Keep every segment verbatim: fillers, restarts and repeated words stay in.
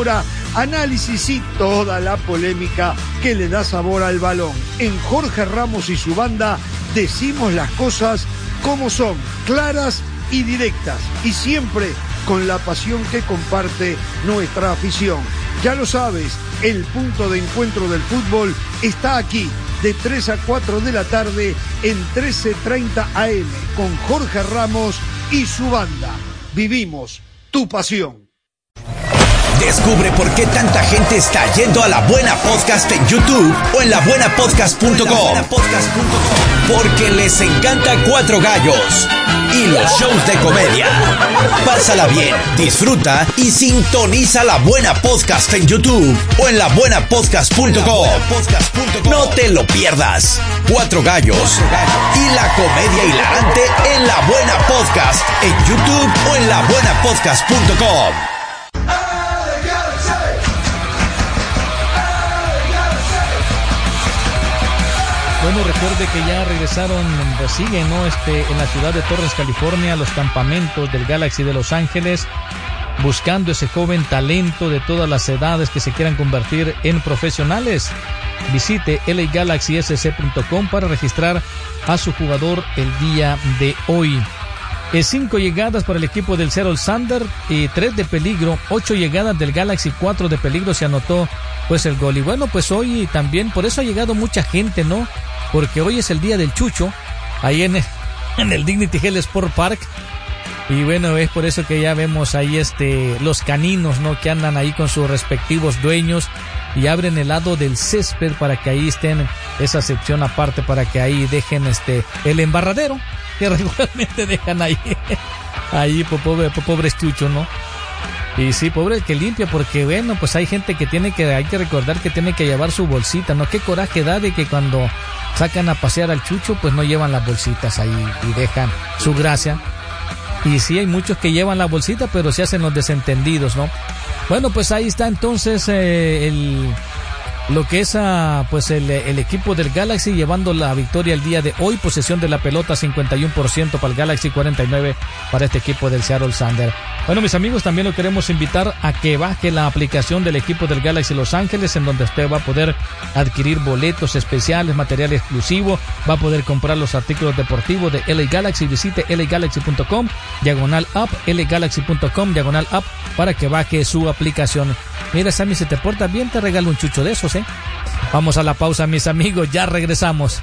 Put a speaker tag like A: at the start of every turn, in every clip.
A: cobertura, análisis y toda la polémica que le da sabor al balón. En Jorge Ramos y su banda decimos las cosas como son, claras y directas, y siempre con la pasión que comparte nuestra afición. Ya lo sabes, el punto de encuentro del fútbol está aquí, de tres a cuatro de la tarde en trece treinta A M, con Jorge Ramos y su banda. Vivimos tu pasión.
B: Descubre por qué tanta gente está yendo a La Buena Podcast en YouTube o en la buena podcast punto com. Porque les encanta Cuatro Gallos y los shows de comedia. Pásala bien, disfruta y sintoniza La Buena Podcast en YouTube o en la buena podcast punto com. No te lo pierdas. Cuatro Gallos y la comedia hilarante en La Buena Podcast en YouTube o en la buena podcast punto com.
C: Bueno, recuerde que ya regresaron, pues siguen, ¿no? Este, en la ciudad de Torrance, California, los campamentos del Galaxy de Los Ángeles, buscando ese joven talento de todas las edades que se quieran convertir en profesionales. Visite L A Galaxy S C punto com para registrar a su jugador el día de hoy. Eh, cinco llegadas para el equipo del Seattle Sander, y tres de peligro, ocho llegadas del Galaxy, cuatro de peligro, se anotó pues el gol. Y bueno, pues hoy también, por eso ha llegado mucha gente, ¿no? Porque hoy es el día del Chucho, ahí en el, en el Dignity Health Sport Park. Y bueno, es por eso que ya vemos ahí este los caninos, ¿no? Que andan ahí con sus respectivos dueños y abren el lado del césped para que ahí estén esa sección aparte, para que ahí dejen este el embarradero que regularmente dejan ahí. Ahí, pobre, pobre Chucho, ¿no? Y sí, pobre el que limpia, porque bueno, pues hay gente que tiene que, hay que recordar que tiene que llevar su bolsita, ¿no? Qué coraje da de que cuando sacan a pasear al Chucho, pues no llevan las bolsitas ahí y dejan su gracia. Y sí, hay muchos que llevan la bolsita, pero se hacen los desentendidos, ¿no? Bueno, pues ahí está entonces eh, el... lo que es uh, pues el, el equipo del Galaxy llevando la victoria el día de hoy. Posesión de la pelota cincuenta y uno por ciento para el Galaxy, cuarenta y nueve por ciento para este equipo del Seattle Sander. Bueno, mis amigos, también lo queremos invitar a que baje la aplicación del equipo del Galaxy Los Ángeles, en donde usted va a poder adquirir boletos especiales, material exclusivo, va a poder comprar los artículos deportivos de L A Galaxy. Visite L A Galaxy punto com, diagonal app, L A Galaxy punto com, diagonal app, para que baje su aplicación. Mira, Sammy, si te portas bien, te regalo un chucho de esos, ¿eh? Vamos a la pausa, mis amigos, ya regresamos.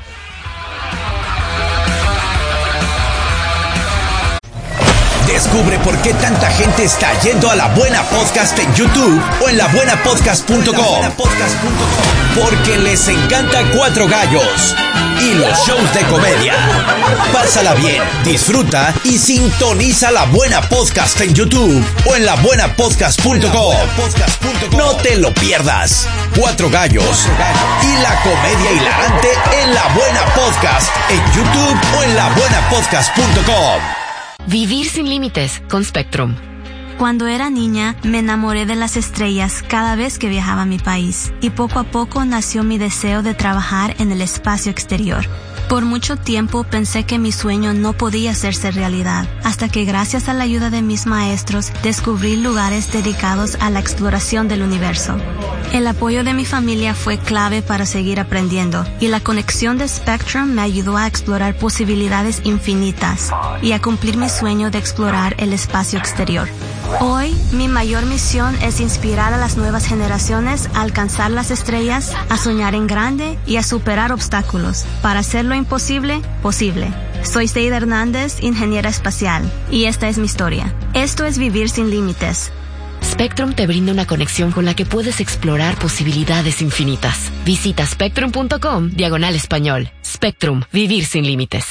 B: Descubre por qué tanta gente está yendo a La Buena Podcast en YouTube o en la buena podcast punto com. Porque les encanta Cuatro Gallos y los shows de comedia. Pásala bien, disfruta y sintoniza La Buena Podcast en YouTube o en la buena podcast punto com. No te lo pierdas. Cuatro Gallos y la comedia hilarante en La Buena Podcast en YouTube o en la buena podcast punto com.
D: Vivir sin límites con Spectrum.
E: Cuando era niña, me enamoré de las estrellas cada vez que viajaba a mi país, y poco a poco nació mi deseo de trabajar en el espacio exterior. Por mucho tiempo pensé que mi sueño no podía hacerse realidad, hasta que gracias a la ayuda de mis maestros descubrí lugares dedicados a la exploración del universo. El apoyo de mi familia fue clave para seguir aprendiendo, y la conexión de Spectrum me ayudó a explorar posibilidades infinitas y a cumplir mi sueño de explorar el espacio exterior. Hoy, mi mayor misión es inspirar a las nuevas generaciones a alcanzar las estrellas, a soñar en grande y a superar obstáculos para hacer lo imposible posible. Soy Seida Hernández, ingeniera espacial, y esta es mi historia. Esto es Vivir sin Límites.
D: Spectrum te brinda una conexión con la que puedes explorar posibilidades infinitas. Visita spectrum punto com, diagonal español. Spectrum, vivir sin límites.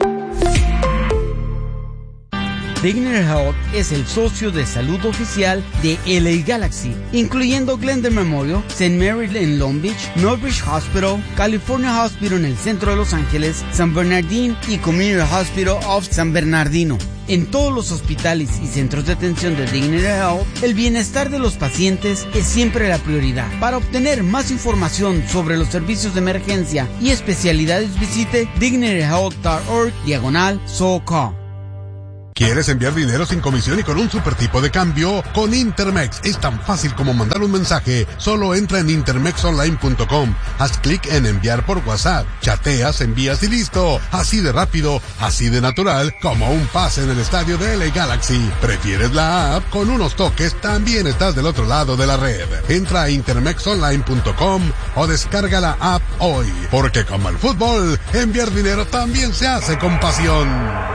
F: Dignity Health es el socio de salud oficial de L A Galaxy, incluyendo Glendale Memorial, Saint Mary en Long Beach, Northbridge Hospital, California Hospital en el centro de Los Ángeles, San Bernardino y Community Hospital of San Bernardino. En todos los hospitales y centros de atención de Dignity Health, el bienestar de los pacientes es siempre la prioridad. Para obtener más información sobre los servicios de emergencia y especialidades, visite dignity health punto org diagonal SoCal.
G: ¿Quieres enviar dinero sin comisión y con un super tipo de cambio? Con Intermex es tan fácil como mandar un mensaje. Solo entra en intermex online punto com, haz clic en enviar por WhatsApp, chateas, envías y listo. Así de rápido, así de natural, como un pase en el estadio de L A Galaxy. ¿Prefieres la app? Con unos toques también estás del otro lado de la red. Entra a intermex online punto com o descarga la app hoy. Porque como el fútbol, enviar dinero también se hace con pasión.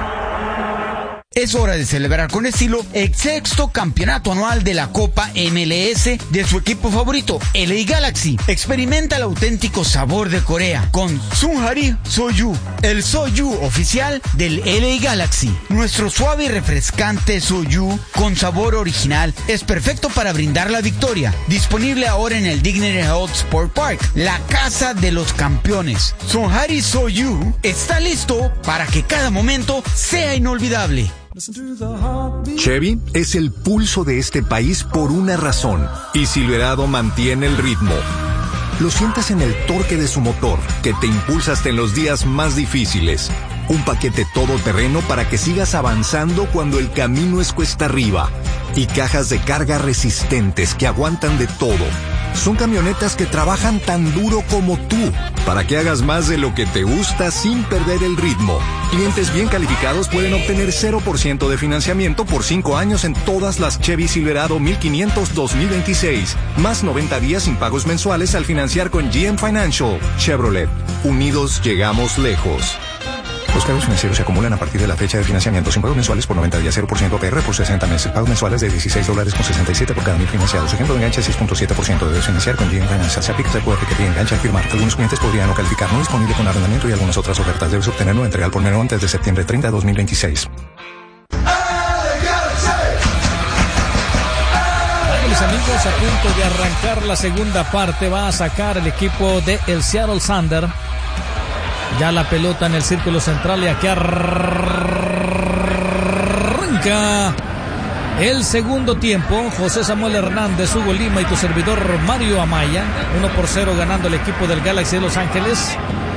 F: Es hora de celebrar con estilo el sexto campeonato anual de la Copa M L S de su equipo favorito, L A Galaxy. Experimenta el auténtico sabor de Corea con Sunhari Soju, el Soju oficial del L A Galaxy. Nuestro suave y refrescante Soju con sabor original es perfecto para brindar la victoria. Disponible ahora en el Dignity Health Sport Park, la casa de los campeones. Sunhari Soju está listo para que cada momento sea inolvidable.
H: Chevy es el pulso de este país por una razón, y Silverado mantiene el ritmo. Lo sientes en el torque de su motor, que te impulsa hasta en los días más difíciles. Un paquete todoterreno para que sigas avanzando cuando el camino es cuesta arriba. Y cajas de carga resistentes que aguantan de todo. Son camionetas que trabajan tan duro como tú, para que hagas más de lo que te gusta sin perder el ritmo. Clientes bien calificados pueden obtener cero por ciento de financiamiento por cinco años en todas las Chevy Silverado mil quinientos dos mil veintiséis, más noventa días sin pagos mensuales al financiar con G M Financial. Chevrolet, unidos llegamos lejos. Los cargos financieros se acumulan a partir de la fecha de financiamiento sin pagos mensuales por noventa días, cero por ciento A P R por sesenta meses. Pagos mensuales de dieciséis dólares con sesenta y siete por cada mil financiados. Ejemplo de enganche seis punto siete por ciento. Debes financiar con G M Financial. Se aplica el cuerpo que te engancha al firmar. Algunos clientes podrían no calificar. No disponible con arrendamiento y algunas otras ofertas. Debes obtener nueva entrega al por menor antes de septiembre treinta de dos mil veintiséis.
C: Mis amigos, a punto de arrancar la segunda parte, va a sacar el equipo de el Seattle Sander. Ya la pelota en el círculo central y aquí arranca el segundo tiempo. José Samuel Hernández, Hugo Lima y tu servidor Mario Amaya. uno por cero ganando el equipo del Galaxy de Los Ángeles.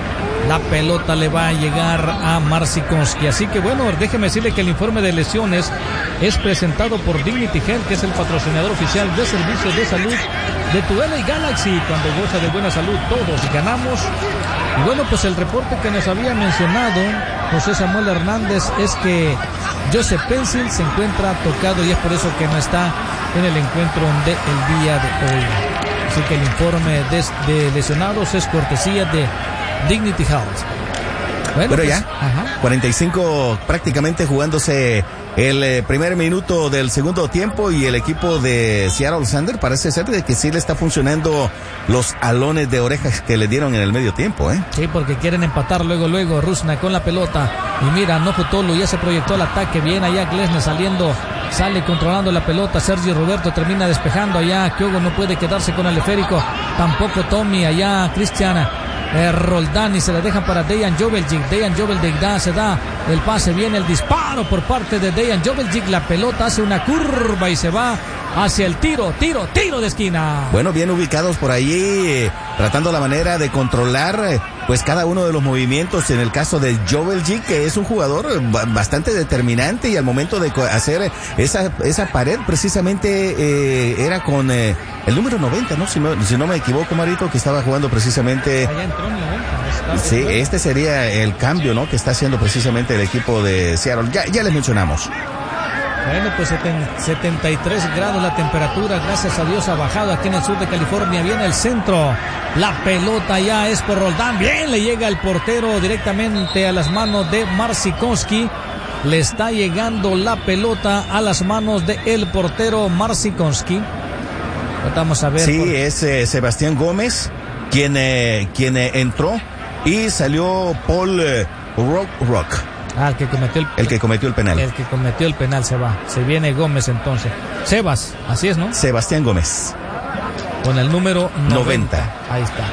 C: La pelota le va a llegar a Marcinkowski. Así que bueno, déjeme decirle que el informe de lesiones es presentado por Dignity Health, que es el patrocinador oficial de servicios de salud de tu L A Galaxy. Cuando goza de buena salud, todos ganamos. Y bueno, pues el reporte que nos había mencionado José Samuel Hernández es que Joseph Pencil se encuentra tocado y es por eso que no está en el encuentro del día de hoy. Así que el informe de, de lesionados es cortesía de Dignity Health.
I: Bueno, Pero pues, ya, ajá. cuarenta y cinco prácticamente jugándose el eh, primer minuto del segundo tiempo y el equipo de Seattle Sander parece ser de que sí le está funcionando los alones de orejas que le dieron en el medio tiempo, ¿eh?
C: Sí, porque quieren empatar luego, luego Rusna con la pelota y mira, Nofutolo ya se proyectó al ataque, bien allá Glesne saliendo, sale controlando la pelota, Sergio Roberto termina despejando allá, Kyogo no puede quedarse con el esférico, tampoco Tommy, allá Cristiana. Eh, Roldán y se la dejan para Dejan Joveljic. Dejan Joveljic da, se da el pase, viene el disparo por parte de Dejan Joveljic. La pelota hace una curva y se va hacia el tiro, tiro, tiro de esquina.
I: Bueno, bien ubicados por ahí, eh, tratando la manera de controlar eh, pues cada uno de los movimientos. En el caso de Joveljic, que es un jugador bastante determinante y al momento de hacer esa esa pared precisamente eh, era con eh, el número noventa, ¿no? Si no, si no me equivoco, Marito, que estaba jugando precisamente.
C: Allá entró en noventa.
I: Sí, este sería el cambio, ¿no? Que está haciendo precisamente el equipo de Seattle. Ya, ya les mencionamos.
C: Bueno, pues setenta y tres grados la temperatura, gracias a Dios ha bajado aquí en el sur de California. Viene el centro, la pelota ya es por Roldán, bien le llega el portero directamente a las manos de Marcinkowski. Le está llegando la pelota a las manos de el portero Marcinkowski. Vamos a ver.
I: Sí, por... es eh, Sebastián Gómez quien, eh, quien eh, entró y salió Paul eh, Rock Rock.
C: Ah, el que cometió el,
I: el que cometió el penal.
C: El que cometió el penal se va. Se viene Gómez entonces. Sebas, así es, ¿no?
I: Sebastián Gómez.
C: Con el número noventa.
I: noventa.
C: Ahí está.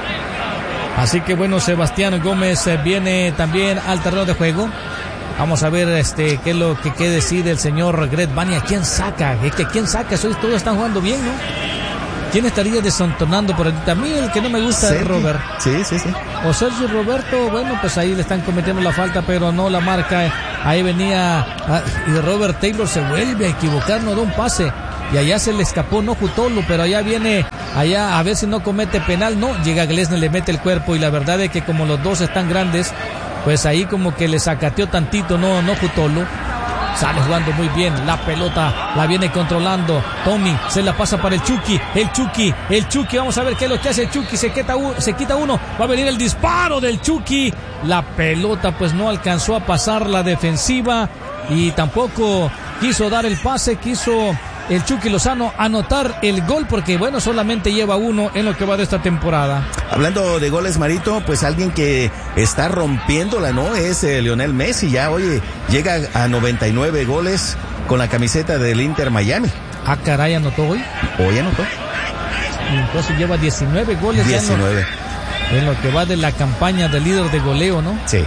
C: Así que bueno, Sebastián Gómez viene también al terreno de juego. Vamos a ver este qué es lo que, que decide el señor Greg Bania. ¿Quién saca? Es que quién saca. Hoy todos están jugando bien, ¿no? ¿Quién estaría desentonando por ahí? A mí el que no me gusta Sergio. Es Robert.
I: Sí, sí, sí.
C: O Sergio Roberto, bueno, pues ahí le están cometiendo la falta, pero no la marca ahí venía, ah, y Robert Taylor se vuelve a equivocar, no da un pase, y allá se le escapó no Jutolo, pero allá viene, allá a ver si no comete penal, no, llega Glesner, le mete el cuerpo, y la verdad es que como los dos están grandes, pues ahí como que le sacateó tantito, no, no Jutolo. Sale jugando muy bien, la pelota la viene controlando Tommy, se la pasa para el Chucky, el Chucky, el Chucky, vamos a ver qué es lo que hace el Chucky, se quita, se quita uno, va a venir el disparo del Chucky, la pelota pues no alcanzó a pasar la defensiva y tampoco quiso dar el pase, quiso el Chucky Lozano anotar el gol porque bueno, solamente lleva uno en lo que va de esta temporada.
I: Hablando de goles, Marito, pues alguien que está rompiéndola, ¿no? Es eh, Lionel Messi, ya oye, llega a noventa y nueve goles con la camiseta del Inter Miami.
C: Ah, caray, anotó hoy.
I: Hoy anotó.
C: Entonces lleva diecinueve goles.
I: diecinueve.
C: En lo, en lo que va de la campaña del líder de goleo, ¿no?
I: Sí.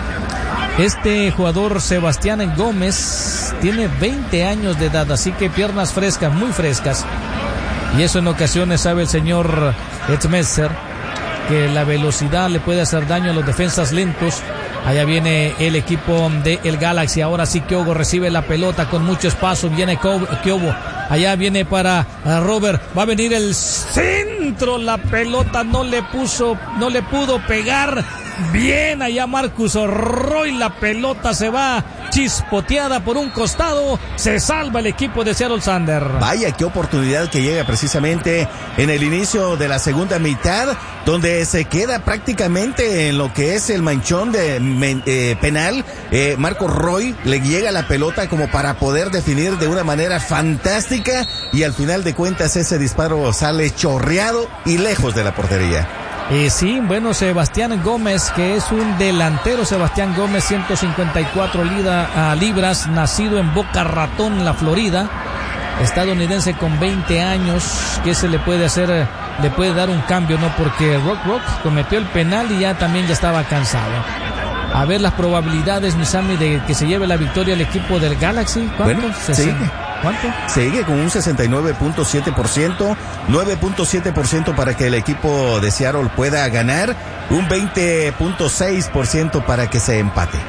C: Este jugador Sebastián Gómez tiene veinte años de edad, así que piernas frescas, muy frescas. Y eso en ocasiones sabe el señor Etzmesser, que la velocidad le puede hacer daño a los defensas lentos. Allá viene el equipo de el Galaxy, ahora sí Kyogo recibe la pelota con mucho espacio, viene Kyogo, allá viene para Robert, va a venir el centro, la pelota no le puso, no le pudo pegar. Bien allá Marcus Roy, la pelota se va chispoteada por un costado, se salva el equipo de Seattle Sander.
I: Vaya, qué oportunidad que llega precisamente en el inicio de la segunda mitad, donde se queda prácticamente en lo que es el manchón de eh, penal. Eh, Marcus Roy le llega la pelota como para poder definir de una manera fantástica y al final de cuentas ese disparo sale chorreado y lejos de la portería.
C: Eh, sí, bueno, Sebastián Gómez, que es un delantero, Sebastián Gómez, ciento cincuenta y cuatro libra, uh, libras, nacido en Boca Ratón, la Florida, estadounidense con veinte años, que se le puede hacer, le puede dar un cambio, ¿no? Porque Rock Rock cometió el penal y ya también ya estaba cansado. A ver las probabilidades, Misami, de que se lleve la victoria el equipo del Galaxy. ¿Cuánto?
I: Bueno,
C: sí. ¿Cuánto?
I: Sigue con un sesenta y nueve punto siete por ciento, nueve punto siete por ciento para que el equipo de Seattle pueda ganar, un veinte punto seis por ciento para que se empate.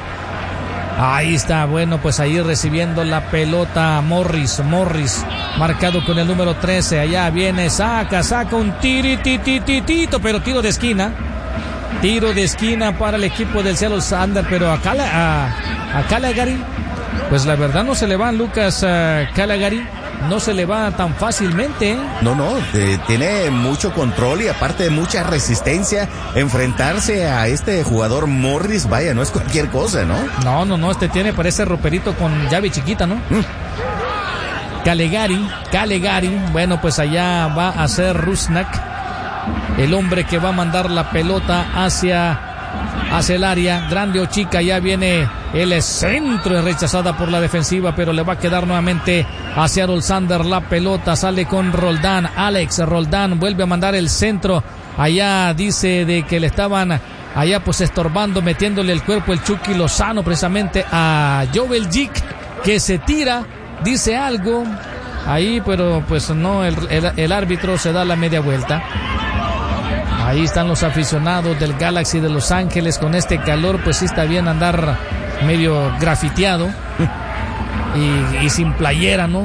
C: Ahí está, bueno, pues ahí recibiendo la pelota Morris, Morris, marcado con el número trece, allá viene, saca, saca un tiritititito, pero tiro de esquina, tiro de esquina para el equipo del Seattle Sander, pero acá a, a Caligari, pues la verdad no se le va Lucas uh, Caligari, no se le va tan fácilmente. ¿eh?
I: No, no, eh, tiene mucho control y aparte de mucha resistencia, enfrentarse a este jugador Morris, vaya, no es cualquier cosa, ¿no?
C: No, no, no, este tiene, parece roperito con llave chiquita, ¿no? Mm. Caligari, Caligari, bueno, pues allá va a ser Rusnak, el hombre que va a mandar la pelota hacia... hacia el área, grande o chica, ya viene el centro, es rechazada por la defensiva, pero le va a quedar nuevamente a Seattle Sander la pelota, sale con Roldán, Alex Roldán vuelve a mandar el centro, allá dice de que le estaban allá pues estorbando, metiéndole el cuerpo el Chucky Lozano precisamente a Jovel Gic, que se tira, dice algo ahí, pero pues no, el, el, el árbitro se da la media vuelta. Ahí están los aficionados del Galaxy de Los Ángeles con este calor, pues sí está bien andar medio grafiteado y, y sin playera, ¿no?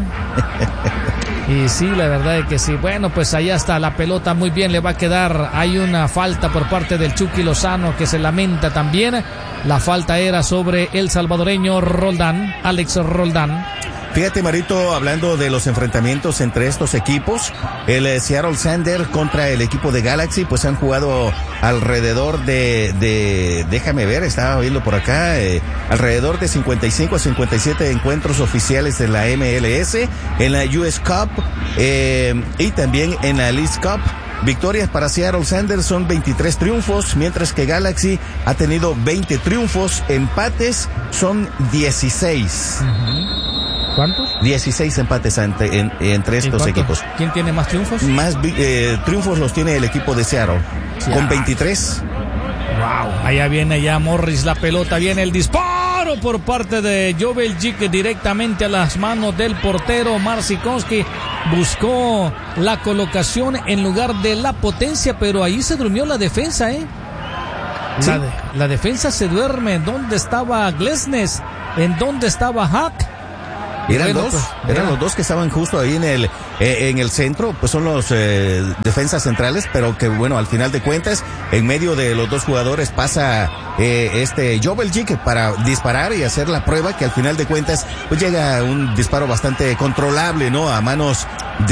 C: Y sí, la verdad es que sí. Bueno, pues allá está la pelota, muy bien, le va a quedar. Hay una falta por parte del Chucky Lozano que se lamenta también. La falta era sobre el salvadoreño Roldán, Alex Roldán.
I: Fíjate, Marito, hablando de los enfrentamientos entre estos equipos, el eh, Seattle Sander contra el equipo de Galaxy, pues han jugado alrededor de, de déjame ver, estaba viendo por acá, eh, alrededor de cincuenta y cinco a cincuenta y siete encuentros oficiales de la M L S, en la U S Cup eh, y también en la League Cup. Victorias para Seattle Sanders son veintitrés triunfos, mientras que Galaxy ha tenido veinte triunfos, empates son dieciséis. Uh-huh.
C: ¿Cuántos?
I: dieciséis empates ante, en, entre estos equipos.
C: ¿Quién tiene más triunfos?
I: Más eh, triunfos los tiene el equipo de Seattle, sí, con veintitrés.
C: Wow, allá viene ya Morris, la pelota, viene el disparo por parte de Jovel Gic directamente a las manos del portero Marcinkowski. Buscó la colocación en lugar de la potencia, pero ahí se durmió la defensa, ¿eh? ¿Sí? La, de, la defensa se duerme. ¿Dónde estaba Glesnes? en dónde estaba Hack.
I: Eran
C: Bueno,
I: dos,
C: pues,
I: eran
C: era.
I: los dos que estaban justo ahí en el eh, en el centro, pues son los eh, defensas centrales, pero que bueno, al final de cuentas, en medio de los dos jugadores pasa eh, este Joveljic para disparar y hacer la prueba, que al final de cuentas pues llega un disparo bastante controlable, ¿no? A manos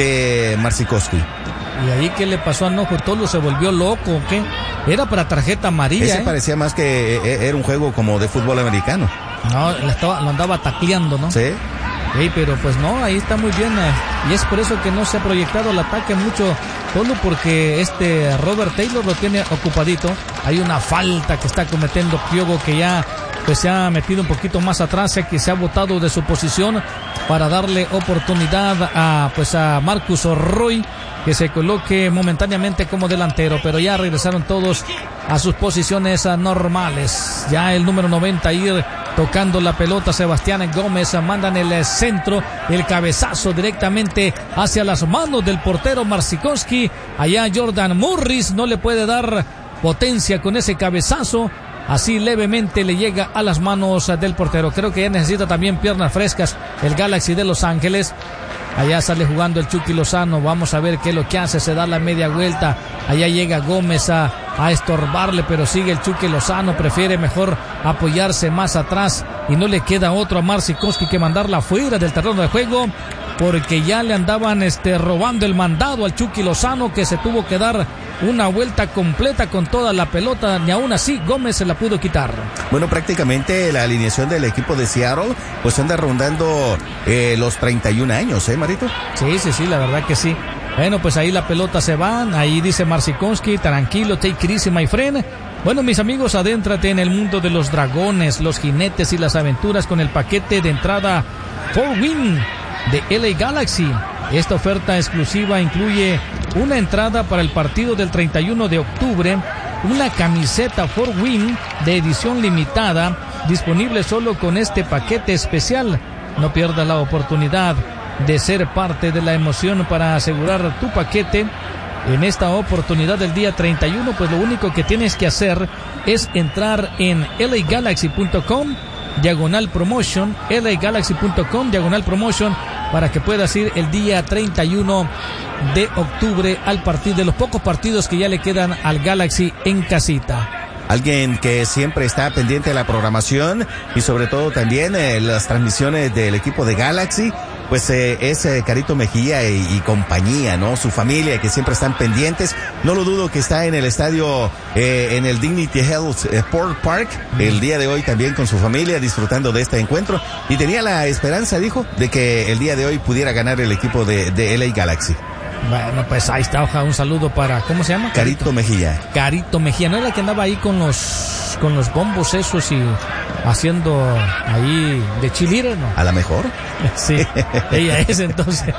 I: de Marcikowski.
C: ¿Y ahí qué le pasó a Nojo Tolo? ¿Se volvió loco o qué? Era para tarjeta amarilla.
I: Ese
C: ¿eh?
I: parecía más que eh, era un juego como de fútbol americano.
C: No, lo, estaba, lo andaba tacleando, ¿no?
I: Sí.
C: Sí, pero pues no, ahí está muy bien. Eh, y es por eso que no se ha proyectado el ataque mucho, solo porque este Robert Taylor lo tiene ocupadito. Hay una falta que está cometiendo Piogo, que ya pues se ha metido un poquito más atrás, que se ha botado de su posición para darle oportunidad a pues a Marcus Roy, que se coloque momentáneamente como delantero, pero ya regresaron todos a sus posiciones normales. Ya el número noventa ir tocando la pelota, Sebastián Gómez manda en el centro, el cabezazo directamente hacia las manos del portero Marcikowski. Allá Jordan Morris no le puede dar potencia con ese cabezazo, así levemente le llega a las manos del portero. Creo que ya necesita también piernas frescas el Galaxy de Los Ángeles. Allá sale jugando el Chucky Lozano, vamos a ver qué es lo que hace, se da la media vuelta, allá llega Gómez a, a estorbarle, pero sigue el Chucky Lozano, prefiere mejor apoyarse más atrás y no le queda otro a Marcikowski que mandarla fuera del terreno de juego, porque ya le andaban este robando el mandado al Chucky Lozano, que se tuvo que dar una vuelta completa con toda la pelota, ni aún así Gómez se la pudo quitar.
I: Bueno, prácticamente la alineación del equipo de Seattle pues anda rondando eh, los treinta y un años, ¿eh, Marito?
C: Sí, sí, sí, la verdad que sí. Bueno, pues ahí la pelota se va, ahí dice Marcikowski, tranquilo, take it easy, my friend. Bueno, mis amigos, adéntrate en el mundo de los dragones, los jinetes y las aventuras con el paquete de entrada four win de L A Galaxy. Esta oferta exclusiva incluye una entrada para el partido del treinta y uno de octubre, una camiseta four win de edición limitada, disponible solo con este paquete especial. No pierdas la oportunidad de ser parte de la emoción para asegurar tu paquete. En esta oportunidad del día treinta y uno, pues lo único que tienes que hacer es entrar en L A Galaxy punto com diagonal promotion, L A Galaxy punto com diagonal promotion, para que puedas ir el día treinta y uno de octubre al partido, de los pocos partidos que ya le quedan al Galaxy en casita.
I: Alguien que siempre está pendiente de la programación y sobre todo también eh, las transmisiones del equipo de Galaxy, pues eh, es eh, Carito Mejía y, y compañía, ¿no? Su familia, que siempre están pendientes. No lo dudo que está en el estadio, eh, en el Dignity Health Sport Park, el día de hoy también con su familia, disfrutando de este encuentro. Y tenía la esperanza, dijo, de que el día de hoy pudiera ganar el equipo de, de L A Galaxy.
C: Bueno, pues ahí está, ojalá, un saludo para, ¿cómo se llama?
I: Carito, Carito Mejía.
C: Carito Mejía, ¿no era la que andaba ahí con los con los bombos esos y haciendo ahí de chilire, no?
I: A la mejor.
C: Sí, ella es entonces.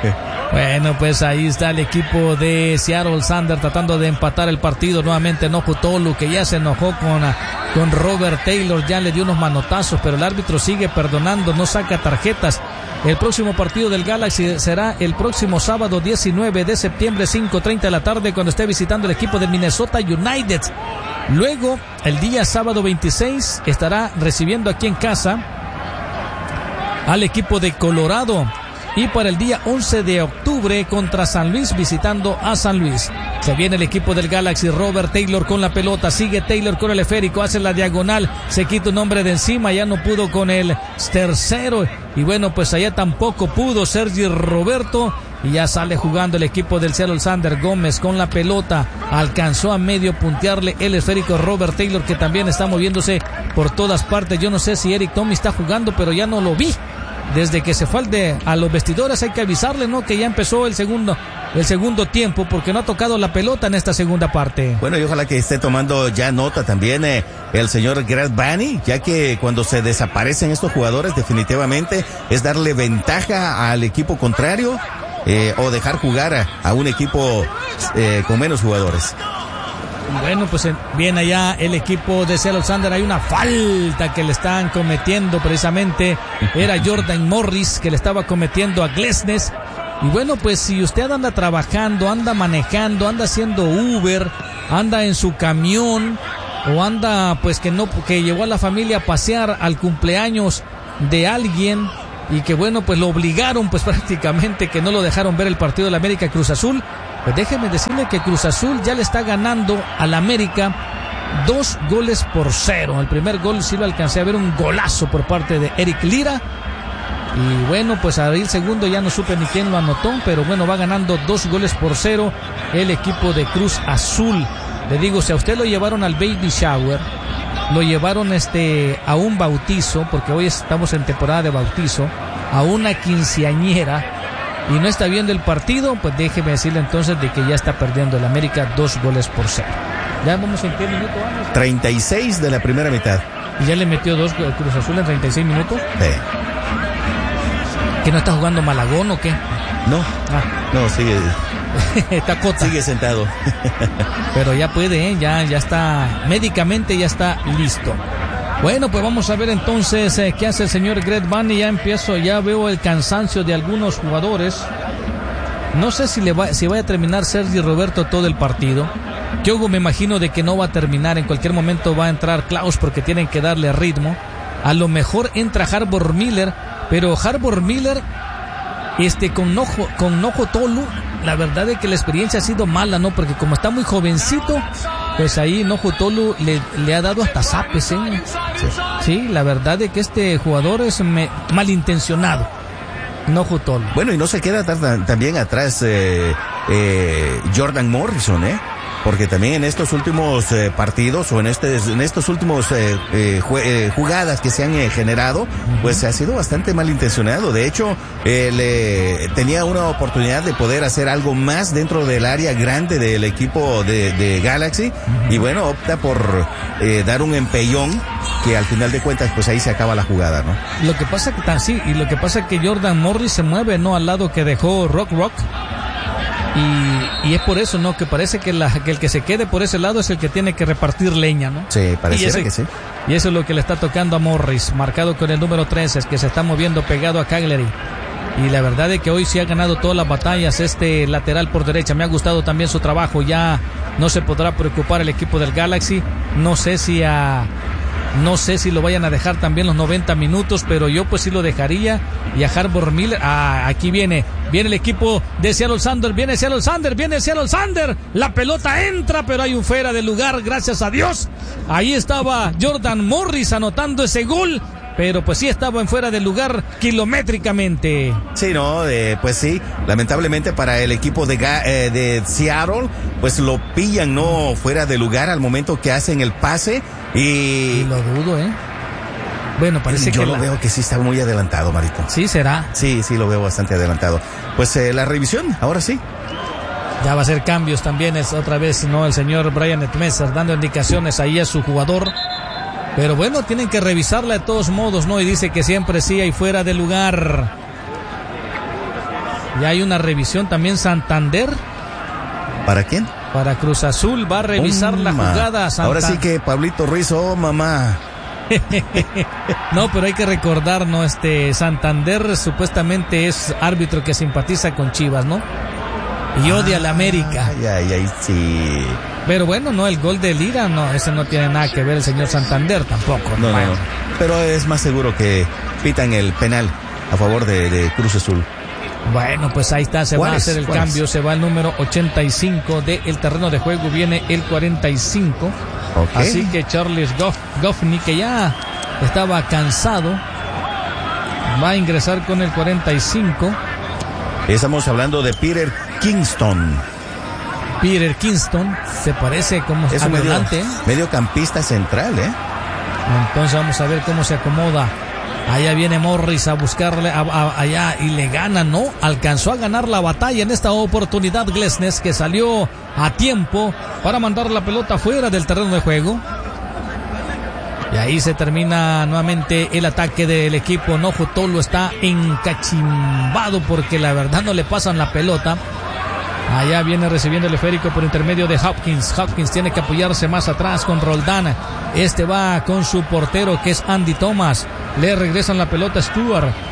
C: Bueno, pues ahí está el equipo de Seattle Sander tratando de empatar el partido nuevamente. Nojo Tolo, que ya se enojó con, con Robert Taylor, ya le dio unos manotazos, pero el árbitro sigue perdonando, no saca tarjetas. El próximo partido del Galaxy será el próximo sábado diecinueve de septiembre, cinco treinta de la tarde, cuando esté visitando el equipo de Minnesota United. Luego, el día sábado veintiséis, estará recibiendo aquí en casa al equipo de Colorado. Y para el día once de octubre contra San Luis, visitando a San Luis. Se viene el equipo del Galaxy, Robert Taylor con la pelota, sigue Taylor con el esférico, hace la diagonal, se quita un hombre de encima, ya no pudo con el tercero, y bueno, pues allá tampoco pudo Sergi Roberto, y ya sale jugando el equipo del Seattle Sander. Gómez con la pelota, alcanzó a medio puntearle el esférico Robert Taylor, que también está moviéndose por todas partes. Yo no sé si Eric Tommy está jugando, pero ya no lo vi. Desde que se fue de, a los vestidores, hay que avisarle, ¿no? Que ya empezó el segundo, el segundo tiempo, porque no ha tocado la pelota en esta segunda parte.
I: Bueno, y ojalá que esté tomando ya nota también eh, el señor Greg Vanney, ya que cuando se desaparecen estos jugadores, definitivamente es darle ventaja al equipo contrario eh, o dejar jugar a, a un equipo eh, con menos jugadores.
C: Bueno, pues viene allá el equipo de Seattle Sander. Hay una falta que le están cometiendo precisamente. Era Jordan Morris que le estaba cometiendo a Glesnes. Y bueno, pues si usted anda trabajando, anda manejando, anda haciendo Uber, anda en su camión o anda pues que no, que llevó a la familia a pasear al cumpleaños de alguien y que bueno, pues lo obligaron pues prácticamente, que no lo dejaron ver el partido de la América Cruz Azul. Pues déjeme decirle que Cruz Azul ya le está ganando al América dos goles por cero. El primer gol sí lo alcancé a ver, un golazo por parte de Eric Lira. Y bueno, pues ahí el segundo ya no supe ni quién lo anotó, pero bueno, va ganando dos goles por cero el equipo de Cruz Azul. Le digo, si a usted lo llevaron al baby shower, lo llevaron este a un bautizo, porque hoy estamos en temporada de bautizo, a una quinceañera, y no está viendo el partido, pues déjeme decirle entonces de que ya está perdiendo el América dos goles por cero. Ya vamos en qué minuto vamos.
I: treinta y seis de la primera mitad.
C: ¿Y ya le metió dos Cruz Azul en treinta y seis minutos?
I: Sí.
C: ¿Que no está jugando Malagón o qué?
I: No,
C: ah.
I: no, sigue.
C: Está Cota.
I: Sigue sentado.
C: Pero ya puede, ¿eh? ya, ya está, médicamente ya está listo. Bueno, pues vamos a ver entonces eh, qué hace el señor Greg Vanney. Ya empiezo, ya veo el cansancio de algunos jugadores. No sé si le va, si vaya a terminar Sergi Roberto todo el partido. Yo me imagino de que no va a terminar. En cualquier momento va a entrar Klaus porque tienen que darle ritmo. A lo mejor entra Harbor Miller, pero Harbor Miller este, con Nojo, con Nojo Tolu, la verdad es que la experiencia ha sido mala, ¿no? Porque como está muy jovencito, pues ahí Nojo Tolu le, le ha dado hasta zapes, ¿eh? Sí. Sí, la verdad es que este jugador es me, malintencionado. Nojo Tolu.
I: Bueno, y no se queda t- también atrás eh, eh, Jordan Morrison, ¿eh? Porque también en estos últimos eh, partidos o en este en estos últimos eh, eh, jue, eh, jugadas que se han eh, generado, uh-huh. pues ha sido bastante malintencionado. De hecho, eh, le, tenía una oportunidad de poder hacer algo más dentro del área grande del equipo de, de Galaxy, uh-huh. y bueno, opta por eh, dar un empellón que al final de cuentas pues ahí se acaba la jugada, ¿no?
C: Lo que pasa que sí, y lo que pasa que Jordan Morris se mueve, ¿no? Al lado que dejó Rock Rock. Y, y es por eso, ¿no? Que parece que, la, que el que se quede por ese lado es el que tiene que repartir leña, ¿no?
I: Sí, pareciera
C: ese,
I: que sí.
C: Y eso es lo que le está tocando a Morris, marcado con el número trece, es que se está moviendo pegado a Cagliari. Y la verdad es que hoy sí ha ganado todas las batallas este lateral por derecha. Me ha gustado también su trabajo. Ya no se podrá preocupar el equipo del Galaxy. No sé si a... No sé si lo vayan a dejar también los noventa minutos, pero yo pues sí lo dejaría. Y a Harbor Miller, ah, aquí viene, viene el equipo de Seattle Sander, viene Seattle Sander, viene Seattle Sander, la pelota entra, pero hay un fuera de lugar, gracias a Dios. Ahí estaba Jordan Morris anotando ese gol, pero pues sí estaba en fuera de lugar kilométricamente.
I: Sí, no, eh, pues sí, lamentablemente para el equipo de, eh, de Seattle, pues lo pillan, no, fuera de lugar al momento que hacen el pase. Y...
C: y lo dudo, ¿eh? Bueno, parece
I: yo
C: que
I: lo
C: la...
I: veo que sí está muy adelantado, Marito.
C: Sí, será.
I: Sí, sí, lo veo bastante adelantado. Pues eh, la revisión, ahora sí.
C: Ya va a hacer cambios también, es otra vez, ¿no? El señor Brian Etmesser dando indicaciones ahí a su jugador. Pero bueno, tienen que revisarla de todos modos, ¿no? Y dice que siempre sí hay fuera de lugar. Ya hay una revisión también Santander.
I: ¿Para quién?
C: Para Cruz Azul, va a revisar oh, la jugada.
I: Santa... Ahora sí que Pablito Ruiz, oh mamá.
C: No, pero hay que recordar, ¿no? Este Santander supuestamente es árbitro que simpatiza con Chivas, ¿no? Y odia a la América.
I: Ay, ay, ay, sí.
C: Pero bueno, no, el gol de Lira, no, ese no tiene nada que ver el señor Santander tampoco.
I: No,
C: no,
I: no, no. Pero es más seguro que pitan el penal a favor de, de Cruz Azul.
C: Bueno, pues ahí está, se va a hacer el cambio, se va el número ochenta y cinco del terreno de juego, viene el cuarenta y cinco. Okay. Así que Charles Goff, Goffney, que ya estaba cansado, va a ingresar con el cuarenta y cinco.
I: Estamos hablando de Peter Kingston.
C: Peter Kingston, se parece como
I: es un medio, mediocampista central, ¿eh?
C: Entonces vamos a ver cómo se acomoda. Allá viene Morris a buscarle a, a, allá y le gana, ¿no? Alcanzó a ganar la batalla en esta oportunidad Glesnes, que salió a tiempo para mandar la pelota fuera del terreno de juego. Y ahí se termina nuevamente el ataque del equipo. Nojo Tolu está encachimbado porque la verdad no le pasan la pelota. Allá viene recibiendo el esférico por intermedio de Hopkins. Hopkins tiene que apoyarse más atrás con Roldán. Este va con su portero que es Andy Thomas. Le regresan la pelota a Stewart.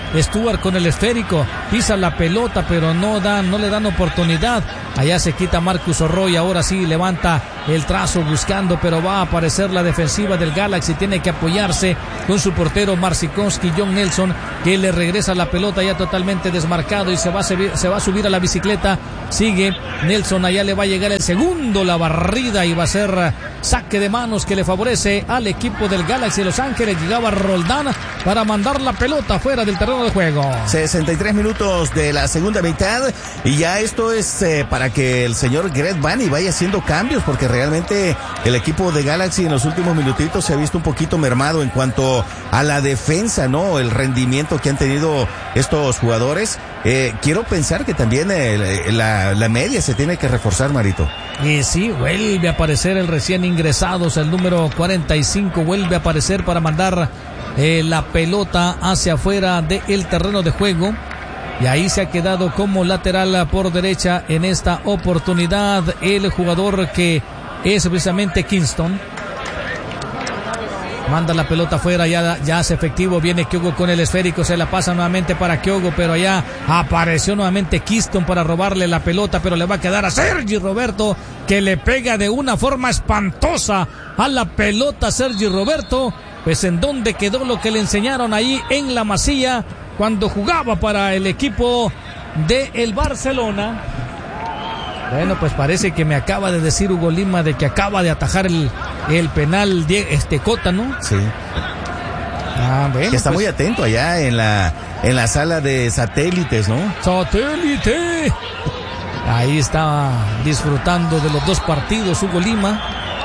C: Stuart con el esférico, pisa la pelota, pero no dan, no le dan oportunidad. Allá se quita Marcus Orroy, ahora sí levanta el trazo buscando, pero va a aparecer la defensiva del Galaxy. Tiene que apoyarse con su portero Marcinkowski, John Nelson, que le regresa la pelota ya totalmente desmarcado y se va a subir, se va a subir a la bicicleta. Sigue Nelson, allá le va a llegar el segundo, la barrida, y va a ser saque de manos que le favorece al equipo del Galaxy de Los Ángeles. Llegaba Roldán para mandar la pelota fuera del terreno de juego.
I: sesenta y tres minutos de la segunda mitad, y ya esto es eh, para que el señor Greg Vanney vaya haciendo cambios, porque realmente el equipo de Galaxy en los últimos minutitos se ha visto un poquito mermado en cuanto a la defensa, ¿no? El rendimiento que han tenido estos jugadores. Eh, quiero pensar que también eh, la, la media se tiene que reforzar, Marito.
C: Y sí, vuelve a aparecer el recién ingresados, el número cuarenta y cinco vuelve a aparecer para mandar eh, la pelota hacia afuera del terreno de juego. Y ahí se ha quedado como lateral por derecha en esta oportunidad el jugador que es precisamente Kingston. Manda la pelota afuera, ya, ya hace efectivo, viene Kyogo con el esférico, se la pasa nuevamente para Kyogo, pero allá apareció nuevamente Kingston para robarle la pelota, pero le va a quedar a Sergi Roberto, que le pega de una forma espantosa a la pelota. Sergi Roberto, pues en donde quedó lo que le enseñaron ahí en la Masía cuando jugaba para el equipo de el Barcelona. Bueno, pues parece que me acaba de decir Hugo Lima de que acaba de atajar el, el penal de este Cota, ¿no?
I: Sí.
C: Ah, bueno,
I: que está
C: pues,
I: muy atento allá en la en la sala de satélites, ¿no?
C: ¡Satélite! Ahí está disfrutando de los dos partidos Hugo Lima.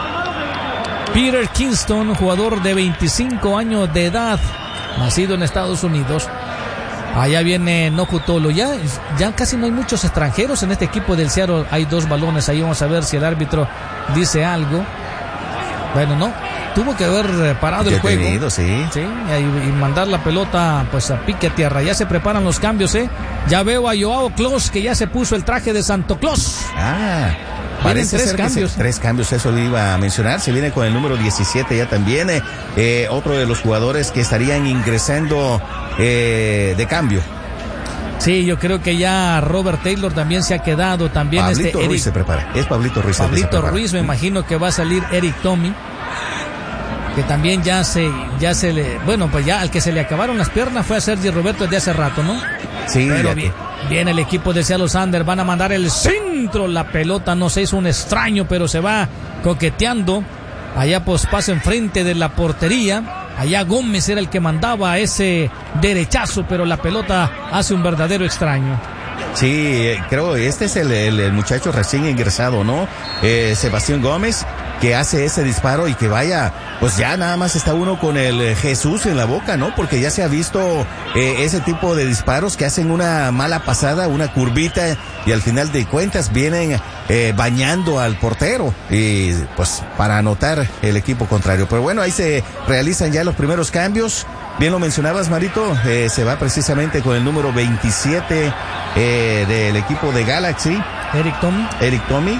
C: Peter Kingston, jugador de veinticinco años de edad, nacido en Estados Unidos. Allá viene Nokutolo. Ya, ya casi no hay muchos extranjeros en este equipo del Seattle. Hay dos balones ahí. Vamos a ver si el árbitro dice algo. Bueno, no. Tuvo que haber parado el juego.
I: Tenido, sí.
C: Sí, y, y mandar la pelota pues a pique a tierra. Ya se preparan los cambios, ¿eh? Ya veo a Joao Claus que ya se puso el traje de Santo Claus.
I: Ah, parece
C: tres
I: ser
C: cambios.
I: Que se, tres cambios, eso le iba a mencionar. Se viene con el número diecisiete ya también. Eh, eh, otro de los jugadores que estarían ingresando eh, de cambio.
C: Sí, yo creo que ya Robert Taylor también se ha quedado. También
I: Pablito
C: este
I: Ruiz
C: Eric,
I: se prepara. Es Pablito Ruiz.
C: Pablito Ruiz, me imagino que va a salir Eric Tommy, que también ya se, ya se le, bueno, pues ya al que se le acabaron las piernas fue a Sergi Roberto desde hace rato, ¿no?
I: Sí.
C: Pero bien, viene el equipo de Seattle Sanders, van a mandar el centro, la pelota no se hizo un extraño, pero se va coqueteando. Allá pues pasa enfrente de la portería. Allá Gómez era el que mandaba ese derechazo, pero la pelota hace un verdadero extraño.
I: Sí, creo este es el, el, el muchacho recién ingresado, ¿no? Eh, Sebastián Gómez, que hace ese disparo y que vaya, pues ya nada más está uno con el Jesús en la boca, ¿no? Porque ya se ha visto eh, ese tipo de disparos que hacen una mala pasada, una curvita, y al final de cuentas vienen eh, bañando al portero, y pues para anotar el equipo contrario. Pero bueno, ahí se realizan ya los primeros cambios. Bien lo mencionabas, Marito, eh, se va precisamente con el número veintisiete eh, del equipo de Galaxy.
C: Eric Tommy.
I: Eric Tommy.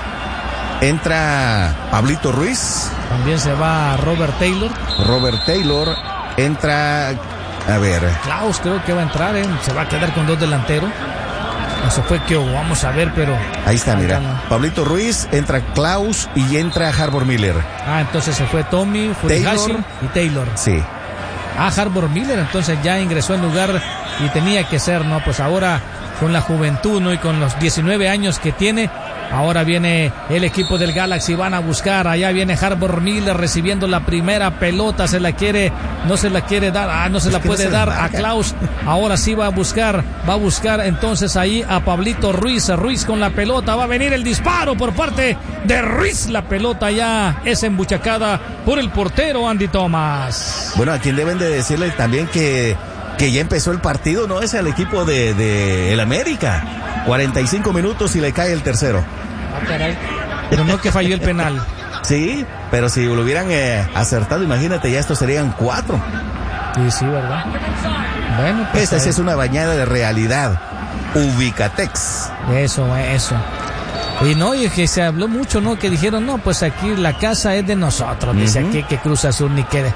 I: Entra Pablito Ruiz.
C: También se va Robert Taylor.
I: Robert Taylor. Entra, a ver.
C: Klaus creo que va a entrar, ¿eh? Se va a quedar con dos delanteros. Eso fue que vamos a ver, pero...
I: Ahí está, mira. Pablito Ruiz, entra Klaus y entra Harbor Miller.
C: Ah, entonces se fue Tommy, Furuhashi y Taylor.
I: Sí.
C: Ah, Harbor Miller entonces ya ingresó en lugar y tenía que ser, ¿no? Pues ahora con la juventud, ¿no? Y con los diecinueve años que tiene, ahora viene el equipo del Galaxy, van a buscar, allá viene Harbor Miller recibiendo la primera pelota, se la quiere, no se la quiere dar, ah, no se es la puede no se dar a Klaus, ahora sí va a buscar, va a buscar entonces ahí a Pablito Ruiz, Ruiz con la pelota, va a venir el disparo por parte de Ruiz, la pelota ya es embuchacada por el portero Andy Thomas.
I: Bueno, a quien deben de decirle también que que ya empezó el partido, no es el equipo de, de el América. cuarenta y cinco minutos y le cae el tercero.
C: Ah, caray. Pero no que falló el penal.
I: Sí, pero si lo hubieran eh, acertado, imagínate, ya estos serían cuatro.
C: Sí, sí, ¿verdad? Bueno, pues
I: esta sí es una bañada de realidad. Ubicatex.
C: Eso, eso. Y no, y que se habló mucho, ¿no? Que dijeron, no, pues aquí la casa es de nosotros. Dice uh-huh. aquí que Cruz Azul ni quede.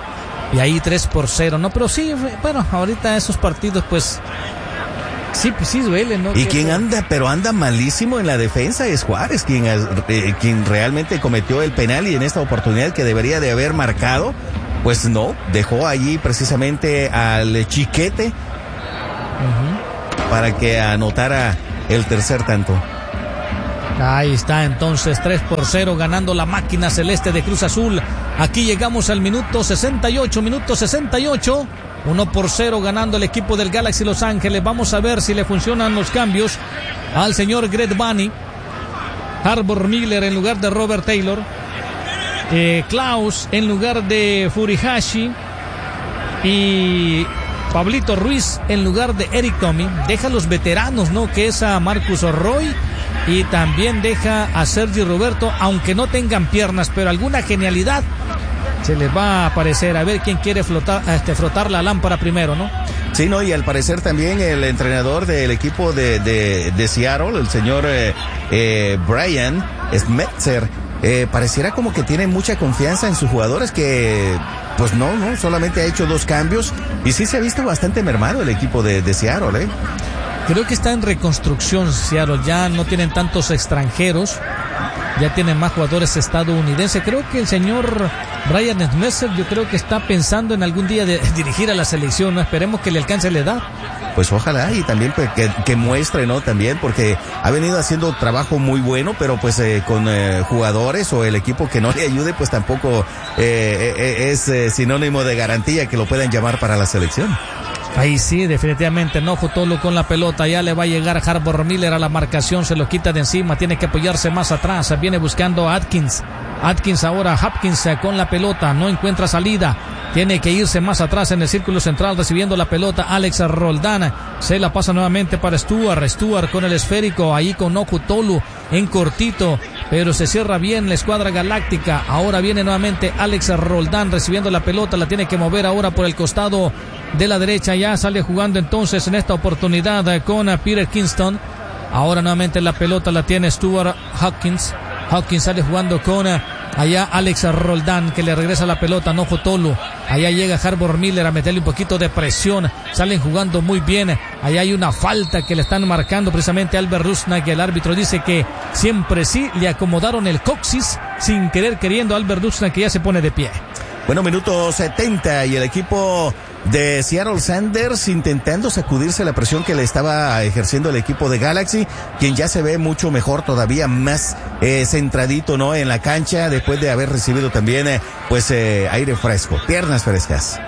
C: y ahí tres por cero, ¿no? Pero sí, bueno, ahorita esos partidos pues sí, pues sí duele, ¿no?
I: Y quien anda, pero anda malísimo en la defensa es Juárez, quien, eh, quien realmente cometió el penal y en esta oportunidad que debería de haber marcado, pues no, dejó allí precisamente al Chiquete uh-huh. para que anotara el tercer tanto.
C: Ahí está entonces tres por cero ganando la máquina celeste de Cruz Azul. Aquí llegamos al minuto sesenta y ocho, minuto sesenta y ocho. uno por cero ganando el equipo del Galaxy Los Ángeles. Vamos a ver si le funcionan los cambios al señor Greg Vanney. Harbor Miller en lugar de Robert Taylor. Eh, Klaus en lugar de Furihashi. Y Pablito Ruiz en lugar de Eric Tommy. Deja a los veteranos, ¿no? Que es a Marcus Roy. Y también deja a Sergi Roberto, aunque no tengan piernas, pero alguna genialidad se les va a aparecer. A ver quién quiere flotar, este, frotar la lámpara primero, ¿no?
I: Sí, no, y al parecer también el entrenador del equipo de, de, de Seattle, el señor eh, eh, Brian Schmetzer, eh, pareciera como que tiene mucha confianza en sus jugadores, que pues no, no, solamente ha hecho dos cambios y sí se ha visto bastante mermado el equipo de, de Seattle, ¿eh?
C: Creo que está en reconstrucción Seattle, ya no tienen tantos extranjeros, ya tienen más jugadores estadounidenses. Creo que el señor Brian Schmetzer, yo creo que está pensando en algún día de dirigir a la selección, ¿no? Esperemos que le alcance la edad.
I: Pues ojalá, y también pues, que, que muestre, ¿no? También, porque ha venido haciendo trabajo muy bueno, pero pues eh, con eh, jugadores o el equipo que no le ayude, pues tampoco eh, eh, es eh, sinónimo de garantía que lo puedan llamar para la selección.
C: Ahí sí, definitivamente no. Futolo con la pelota, ya le va a llegar Harbor Miller a la marcación, se lo quita de encima, tiene que apoyarse más atrás, viene buscando a Atkins. Atkins ahora, Hopkins con la pelota, no encuentra salida, tiene que irse más atrás en el círculo central recibiendo la pelota. Alex Roldán se la pasa nuevamente para Stuart, Stuart con el esférico, ahí con Oku Tolu en cortito, pero se cierra bien la escuadra galáctica. Ahora viene nuevamente Alex Roldán recibiendo la pelota, la tiene que mover ahora por el costado de la derecha, ya sale jugando entonces en esta oportunidad con Peter Kingston. Ahora nuevamente la pelota la tiene Stuart Hopkins. Hopkins sale jugando con allá Alex Roldán, que le regresa la pelota, no Tolu. Allá llega Harbor Miller a meterle un poquito de presión. Salen jugando muy bien. Allá hay una falta que le están marcando precisamente a Albert Rusnak, y el árbitro dice que siempre sí le acomodaron el coxis sin querer queriendo. Albert Rusnak, que ya se pone de pie.
I: Bueno, minuto setenta y el equipo de Seattle Sanders intentando sacudirse la presión que le estaba ejerciendo el equipo de Galaxy, quien ya se ve mucho mejor, todavía más eh, centradito, ¿no? En la cancha, después de haber recibido también eh, pues eh, aire fresco, piernas frescas.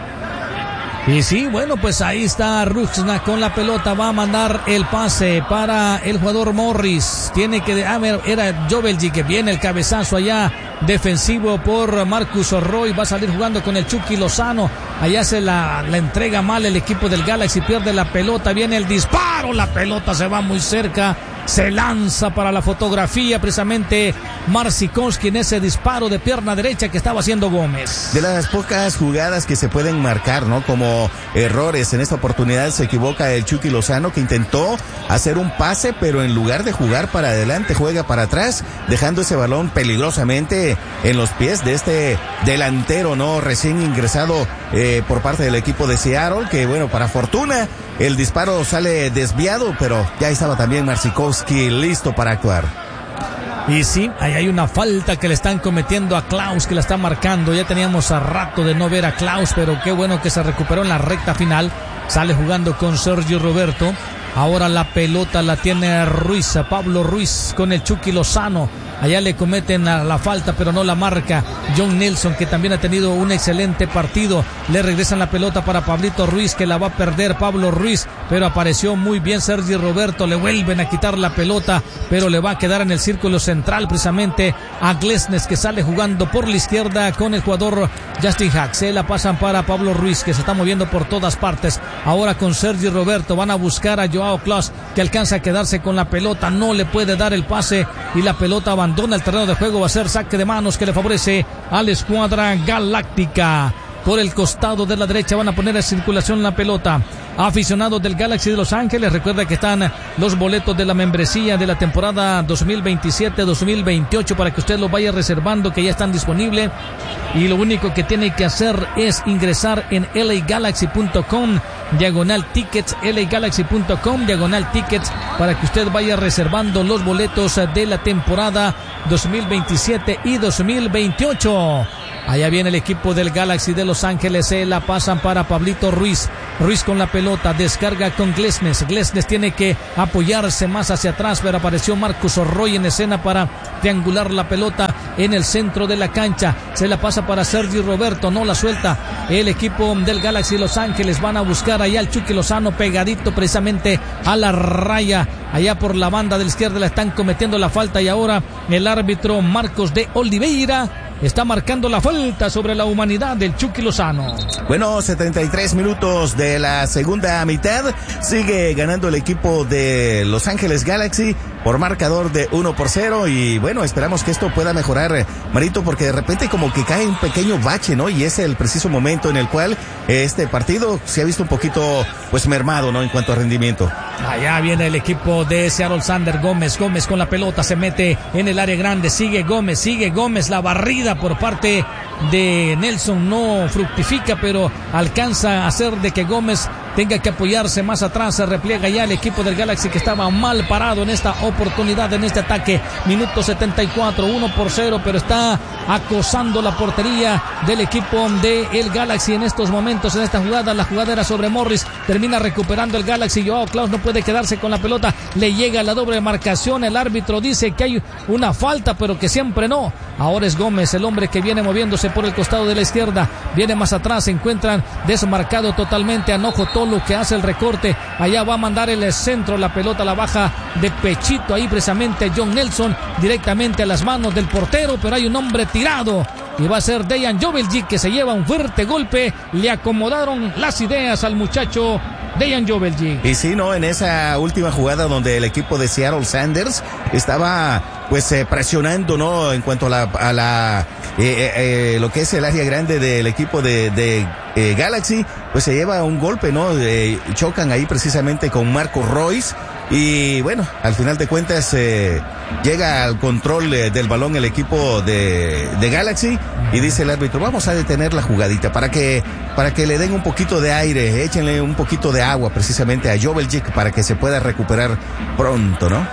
C: Y sí, bueno, pues ahí está Rusnak con la pelota, va a mandar el pase para el jugador Morris. Tiene que, a ver, era Jovelji, que viene el cabezazo allá defensivo por Marcus Roy, va a salir jugando con el Chucky Lozano. Allá se la, la entrega mal el equipo del Galaxy, pierde la pelota, viene el disparo, la pelota se va muy cerca. Se lanza para la fotografía precisamente Marcinkowski en ese disparo de pierna derecha que estaba haciendo Gómez.
I: De las pocas jugadas que se pueden marcar, ¿no? Como errores. En esta oportunidad se equivoca el Chucky Lozano, que intentó hacer un pase, pero en lugar de jugar para adelante, juega para atrás, dejando ese balón peligrosamente en los pies de este delantero, ¿no? Recién ingresado eh, por parte del equipo de Seattle, que bueno, para fortuna, el disparo sale desviado, pero ya estaba también Marcinkowski listo para actuar.
C: Y sí, ahí hay una falta que le están cometiendo a Klaus, que la está marcando. Ya teníamos a rato de no ver a Klaus, pero qué bueno que se recuperó en la recta final. Sale jugando con Sergio Roberto. Ahora la pelota la tiene Ruiz, Pablo Ruiz con el Chucky Lozano. Allá le cometen a la falta, pero no la marca John Nelson, que también ha tenido un excelente partido. Le regresan la pelota para Pablito Ruiz, que la va a perder Pablo Ruiz, pero apareció muy bien Sergio Roberto. Le vuelven a quitar la pelota, pero le va a quedar en el círculo central precisamente a Glesnes, que sale jugando por la izquierda con el jugador Justin Hack. Se la pasan para Pablo Ruiz, que se está moviendo por todas partes. Ahora con Sergio Roberto van a buscar a Joao Klaus, que alcanza a quedarse con la pelota, no le puede dar el pase y la pelota abandona el terreno de juego. Va a ser saque de manos que le favorece a la escuadra galáctica. Por el costado de la derecha van a poner en circulación la pelota. aficionados del Galaxy de Los Ángeles. Recuerda que están los boletos de la membresía de la temporada dos mil veintisiete dos mil veintiocho para que usted los vaya reservando, que ya están disponibles. Y lo único que tiene que hacer es ingresar en L A Galaxy punto com, diagonal tickets, L A Galaxy punto com, diagonal tickets, para que usted vaya reservando los boletos de la temporada dos mil veintisiete y dos mil veintiocho. Allá viene el equipo del Galaxy de Los Ángeles, se la pasan para Pablito Ruiz. Ruiz con la pelota, descarga con Glesnes. Glesnes tiene que apoyarse más hacia atrás, pero apareció Marcus Roy en escena para triangular la pelota en el centro de la cancha. Se la pasa para Sergi Roberto, no la suelta el equipo del Galaxy de Los Ángeles. Van a buscar allá al Chucky Lozano pegadito precisamente a la raya. Allá por la banda de la izquierda la están cometiendo la falta y ahora el árbitro Marcos de Oliveira está marcando la falta sobre la humanidad del Chucky Lozano.
I: Bueno, setenta y tres minutos de la segunda mitad. Sigue ganando el equipo de Los Ángeles Galaxy por marcador de uno por cero. Y bueno, esperamos que esto pueda mejorar, Marito, porque de repente como que cae un pequeño bache, ¿no? Y es el preciso momento en el cual este partido se ha visto un poquito pues mermado, ¿no? En cuanto a rendimiento.
C: Allá viene el equipo de Seattle Sander. Gómez, Gómez con la pelota, se mete en el área grande, sigue Gómez, sigue Gómez, la barrida por parte de Nelson no fructifica, pero alcanza a hacer de que Gómez tenga que apoyarse más atrás. Se repliega ya el equipo del Galaxy, que estaba mal parado en esta oportunidad, en este ataque. Minuto setenta y cuatro, uno por cero, pero está acosando la portería del equipo de el Galaxy en estos momentos, en esta jugada. La jugada era sobre Morris, termina recuperando el Galaxy. Joao Klaus no puede quedarse con la pelota, le llega la doble marcación. El árbitro dice que hay una falta, pero que siempre no. Ahora es Gómez, el hombre que viene moviéndose por el costado de la izquierda, viene más atrás, se encuentran desmarcado totalmente a Nojo Tolo, que hace el recorte. Allá va a mandar el centro, la pelota la baja de pechito ahí precisamente John Nelson, directamente a las manos del portero, pero hay un hombre tirado y va a ser Dejan Joveljic, que se lleva un fuerte golpe. Le acomodaron las ideas al muchacho Dejan Joveljic.
I: Y sí, ¿no? En esa última jugada donde el equipo de Seattle Sanders estaba pues eh, presionando, ¿no? En cuanto a la, a la eh, eh, lo que es el área grande del equipo de, de eh, Galaxy, pues se lleva un golpe, ¿no? Eh, chocan ahí precisamente con Marco Royce. Y bueno, al final de cuentas eh, llega al control eh, del balón el equipo de, de Galaxy y dice el árbitro, vamos a detener la jugadita para que para que le den un poquito de aire, échenle un poquito de agua precisamente a Joveljic para que se pueda recuperar pronto, ¿no?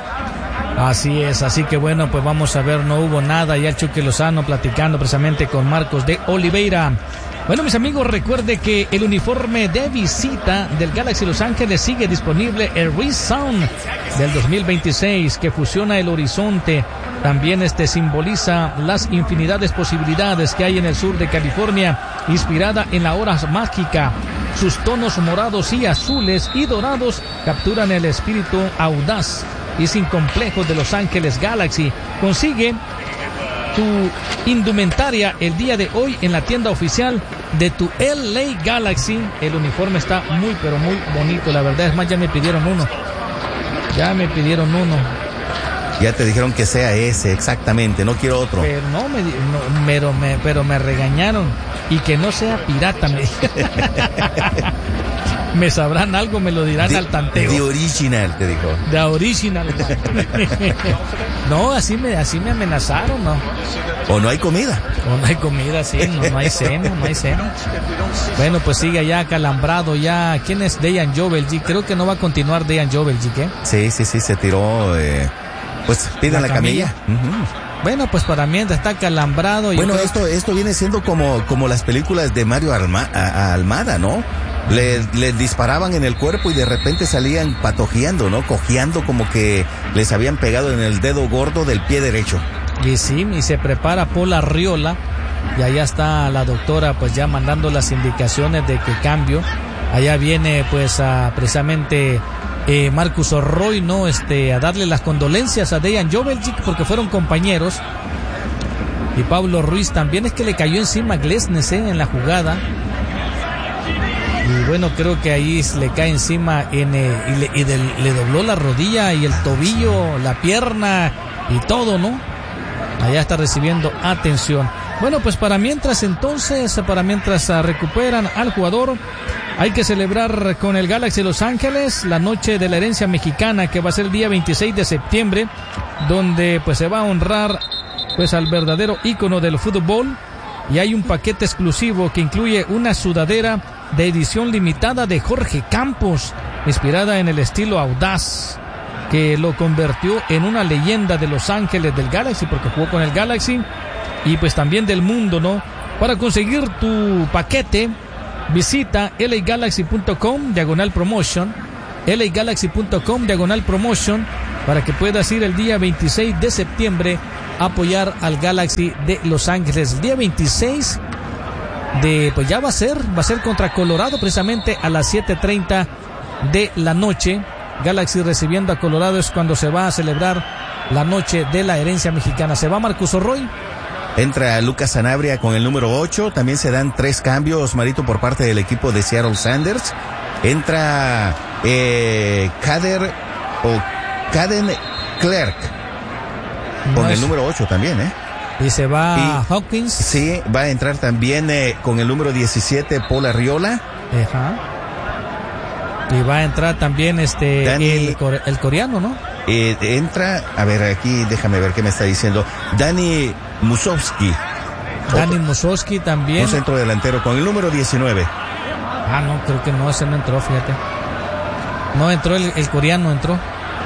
C: Así es, así que bueno, pues vamos a ver, no hubo nada, ya el Chucky Lozano platicando precisamente con Marcos de Oliveira. Bueno, mis amigos, recuerde que el uniforme de visita del Galaxy Los Ángeles sigue disponible, el Resound del dos mil veintiséis, que fusiona el horizonte. También este simboliza las infinidades posibilidades que hay en el sur de California, inspirada en la hora mágica. Sus tonos morados y azules y dorados capturan el espíritu audaz y sin complejos de Los Ángeles Galaxy. Consigue tu indumentaria el día de hoy en la tienda oficial de tu L A Galaxy. El uniforme está muy pero muy bonito, la verdad. Es más, ya me pidieron uno. Ya me pidieron uno.
I: Ya te dijeron que sea ese, exactamente, no quiero otro.
C: Pero no, me, no pero, me, pero me regañaron. Y que no sea pirata, me dijeron. Me sabrán algo, me lo dirán
I: de,
C: al tanteo.
I: De original, te dijo.
C: De original. No, así me, así me amenazaron, ¿no?
I: O no hay comida.
C: O no hay comida, sí, no, no hay cena, no hay cena. Bueno, pues sigue ya acalambrado ya. ¿Quién es Dejan Joveljic? Creo que no va a continuar Dejan Joveljic, ¿eh?
I: Sí, sí, sí, se tiró, eh, pues piden la, la camilla. camilla. Uh-huh.
C: Bueno, pues para mí está acalambrado.
I: Bueno, esto, que... esto viene siendo como, como las películas de Mario Alma, a, a Almada, ¿no? Le, le disparaban en el cuerpo y de repente salían patojeando, ¿no? Cojeando, como que les habían pegado en el dedo gordo del pie derecho.
C: Y sí, y se prepara Paula Arriola, y allá está la doctora pues ya mandando las indicaciones de que cambio. Allá viene pues a precisamente eh, Marcus Roy, ¿no? Este, a darle las condolencias a Dejan Joveljic porque fueron compañeros. Y Pablo Ruiz también, es que le cayó encima Glesnes, ¿eh? En la jugada. Y bueno, creo que ahí le cae encima en, eh, y, le, y del, le dobló la rodilla y el tobillo, la pierna y todo, ¿no? Allá está recibiendo atención. Bueno, pues para mientras entonces, para mientras uh, recuperan al jugador, hay que celebrar con el Galaxy Los Ángeles la noche de la herencia mexicana, que va a ser el día veintiséis de septiembre, donde pues se va a honrar pues al verdadero ícono del fútbol, y hay un paquete exclusivo que incluye una sudadera de edición limitada de Jorge Campos, inspirada en el estilo audaz que lo convirtió en una leyenda de Los Ángeles, del Galaxy, porque jugó con el Galaxy y pues también del mundo, ¿no? Para conseguir tu paquete, visita L A Galaxy punto com diagonal promotion, L A Galaxy punto com diagonal promotion, para que puedas ir el día veintiséis de septiembre a apoyar al Galaxy de Los Ángeles. El día veintiséis de, pues ya va a ser, va a ser contra Colorado, precisamente a las siete treinta de la noche. Galaxy recibiendo a Colorado es cuando se va a celebrar la noche de la herencia mexicana. Se va Marcus Orroy.
I: Entra Lucas Sanabria con el número ocho. También se dan tres cambios, Marito, por parte del equipo de Seattle Sanders. Entra eh, Kader o Caden Clark con no el es... número ocho también, ¿eh?
C: Y se va y, Hawkins.
I: Sí, va a entrar también eh, con el número diecisiete Paul Arriola.
C: Ajá. Y va a entrar también este Dani, el, el coreano, ¿no?
I: Eh, entra, a ver, aquí déjame ver qué me está diciendo. Dani Musovski.
C: Dani Musovski también.
I: Un centro delantero con el número diecinueve.
C: Ah, no, creo que no, ese no entró, fíjate. No entró el, el coreano, entró.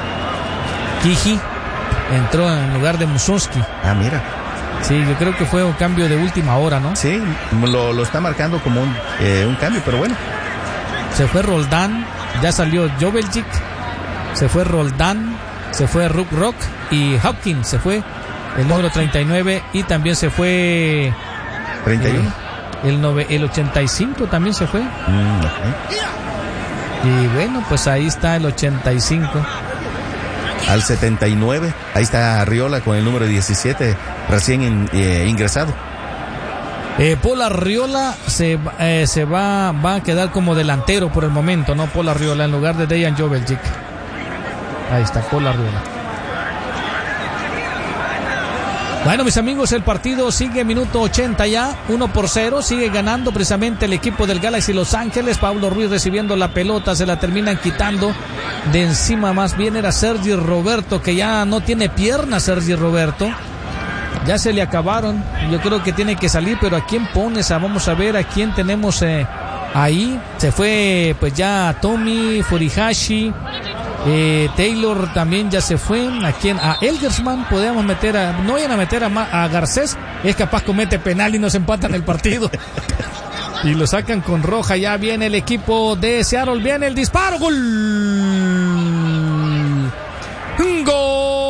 C: Kiji entró en lugar de Musovski.
I: Ah, mira.
C: Sí, yo creo que fue un cambio de última hora, ¿no?
I: Sí, lo, lo está marcando como un, eh, un cambio, pero bueno.
C: Se fue Roldán, ya salió Joveljic, se fue Roldán, se fue Rook Rock y Hopkins se fue, el número treinta y nueve, y también se fue
I: treinta y uno.
C: Eh, el, nove, el ochenta y cinco también se fue.
I: Mm, okay.
C: Y bueno, pues ahí está el ochenta y cinco.
I: Al setenta y nueve, ahí está Arriola con el número diecisiete, recién in, eh, ingresado.
C: Eh, Paul Arriola se, eh, se va, va a quedar como delantero por el momento, ¿no? Paul Arriola en lugar de Dejan Joveljic. Ahí está, Paul Arriola. Bueno, mis amigos, el partido sigue minuto ochenta ya, uno por cero, sigue ganando precisamente el equipo del Galaxy Los Ángeles. Pablo Ruiz recibiendo la pelota, se la terminan quitando de encima, más bien era Sergi Roberto, que ya no tiene piernas Sergi Roberto. Ya se le acabaron, yo creo que tiene que salir, pero ¿a quién pones? A, vamos a ver a quién tenemos eh, ahí. Se fue pues ya Tommy, Furihashi, eh, Taylor también ya se fue. ¿A quién? A Elgersman podemos meter, a, no vayan a meter a, a Garcés, es capaz comete penal y nos empatan el partido. Y lo sacan con roja. Ya viene el equipo de Seattle, viene el disparo, gol. Gol.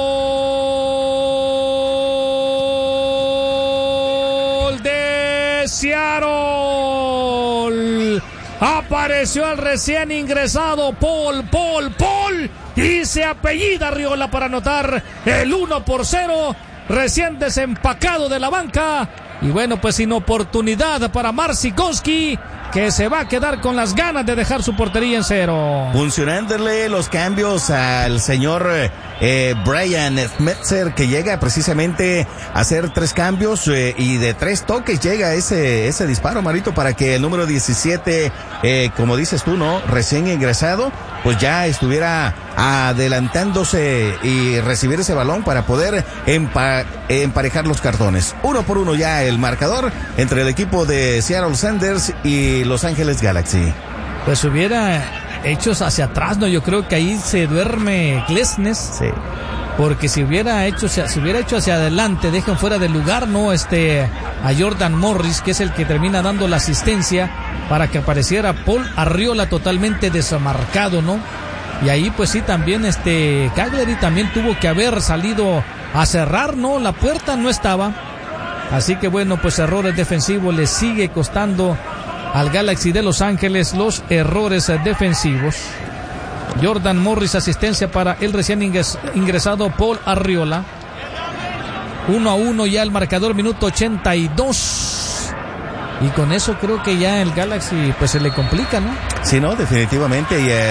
C: Seattle. Apareció el recién ingresado Paul, Paul, Paul, y se apellida Arriola para anotar el uno por cero, recién desempacado de la banca. Y bueno, pues sin oportunidad para Marcinkowski, que se va a quedar con las ganas de dejar su portería en cero.
I: Funcionándole los cambios al señor eh, Brian Schmetzer, que llega precisamente a hacer tres cambios eh, y de tres toques llega ese ese disparo, Marito, para que el número diecisiete, eh, como dices tú, ¿no? Recién ingresado, pues ya estuviera adelantándose y recibir ese balón para poder empa- emparejar los cartones. Uno por uno ya el marcador entre el equipo de Seattle Sanders y Los Ángeles Galaxy.
C: Pues hubiera hecho hacia atrás, ¿no? Yo creo que ahí se duerme Glesnes.
I: Sí.
C: Porque si hubiera hecho, si hubiera hecho hacia adelante, dejan fuera de lugar, ¿no? Este, a Jordan Morris, que es el que termina dando la asistencia para que apareciera Paul Arriola totalmente desmarcado, ¿no? Y ahí pues sí, también este Cagliari también tuvo que haber salido a cerrar, ¿no? La puerta no estaba. Así que bueno, pues errores defensivos le sigue costando al Galaxy de Los Ángeles los errores defensivos. Jordan Morris, asistencia para el recién ingresado Paul Arriola. Uno a uno ya el marcador, minuto ochenta y dos. Y con eso creo que ya el Galaxy pues se le complica, ¿no?
I: Sí, no, definitivamente. Y eh,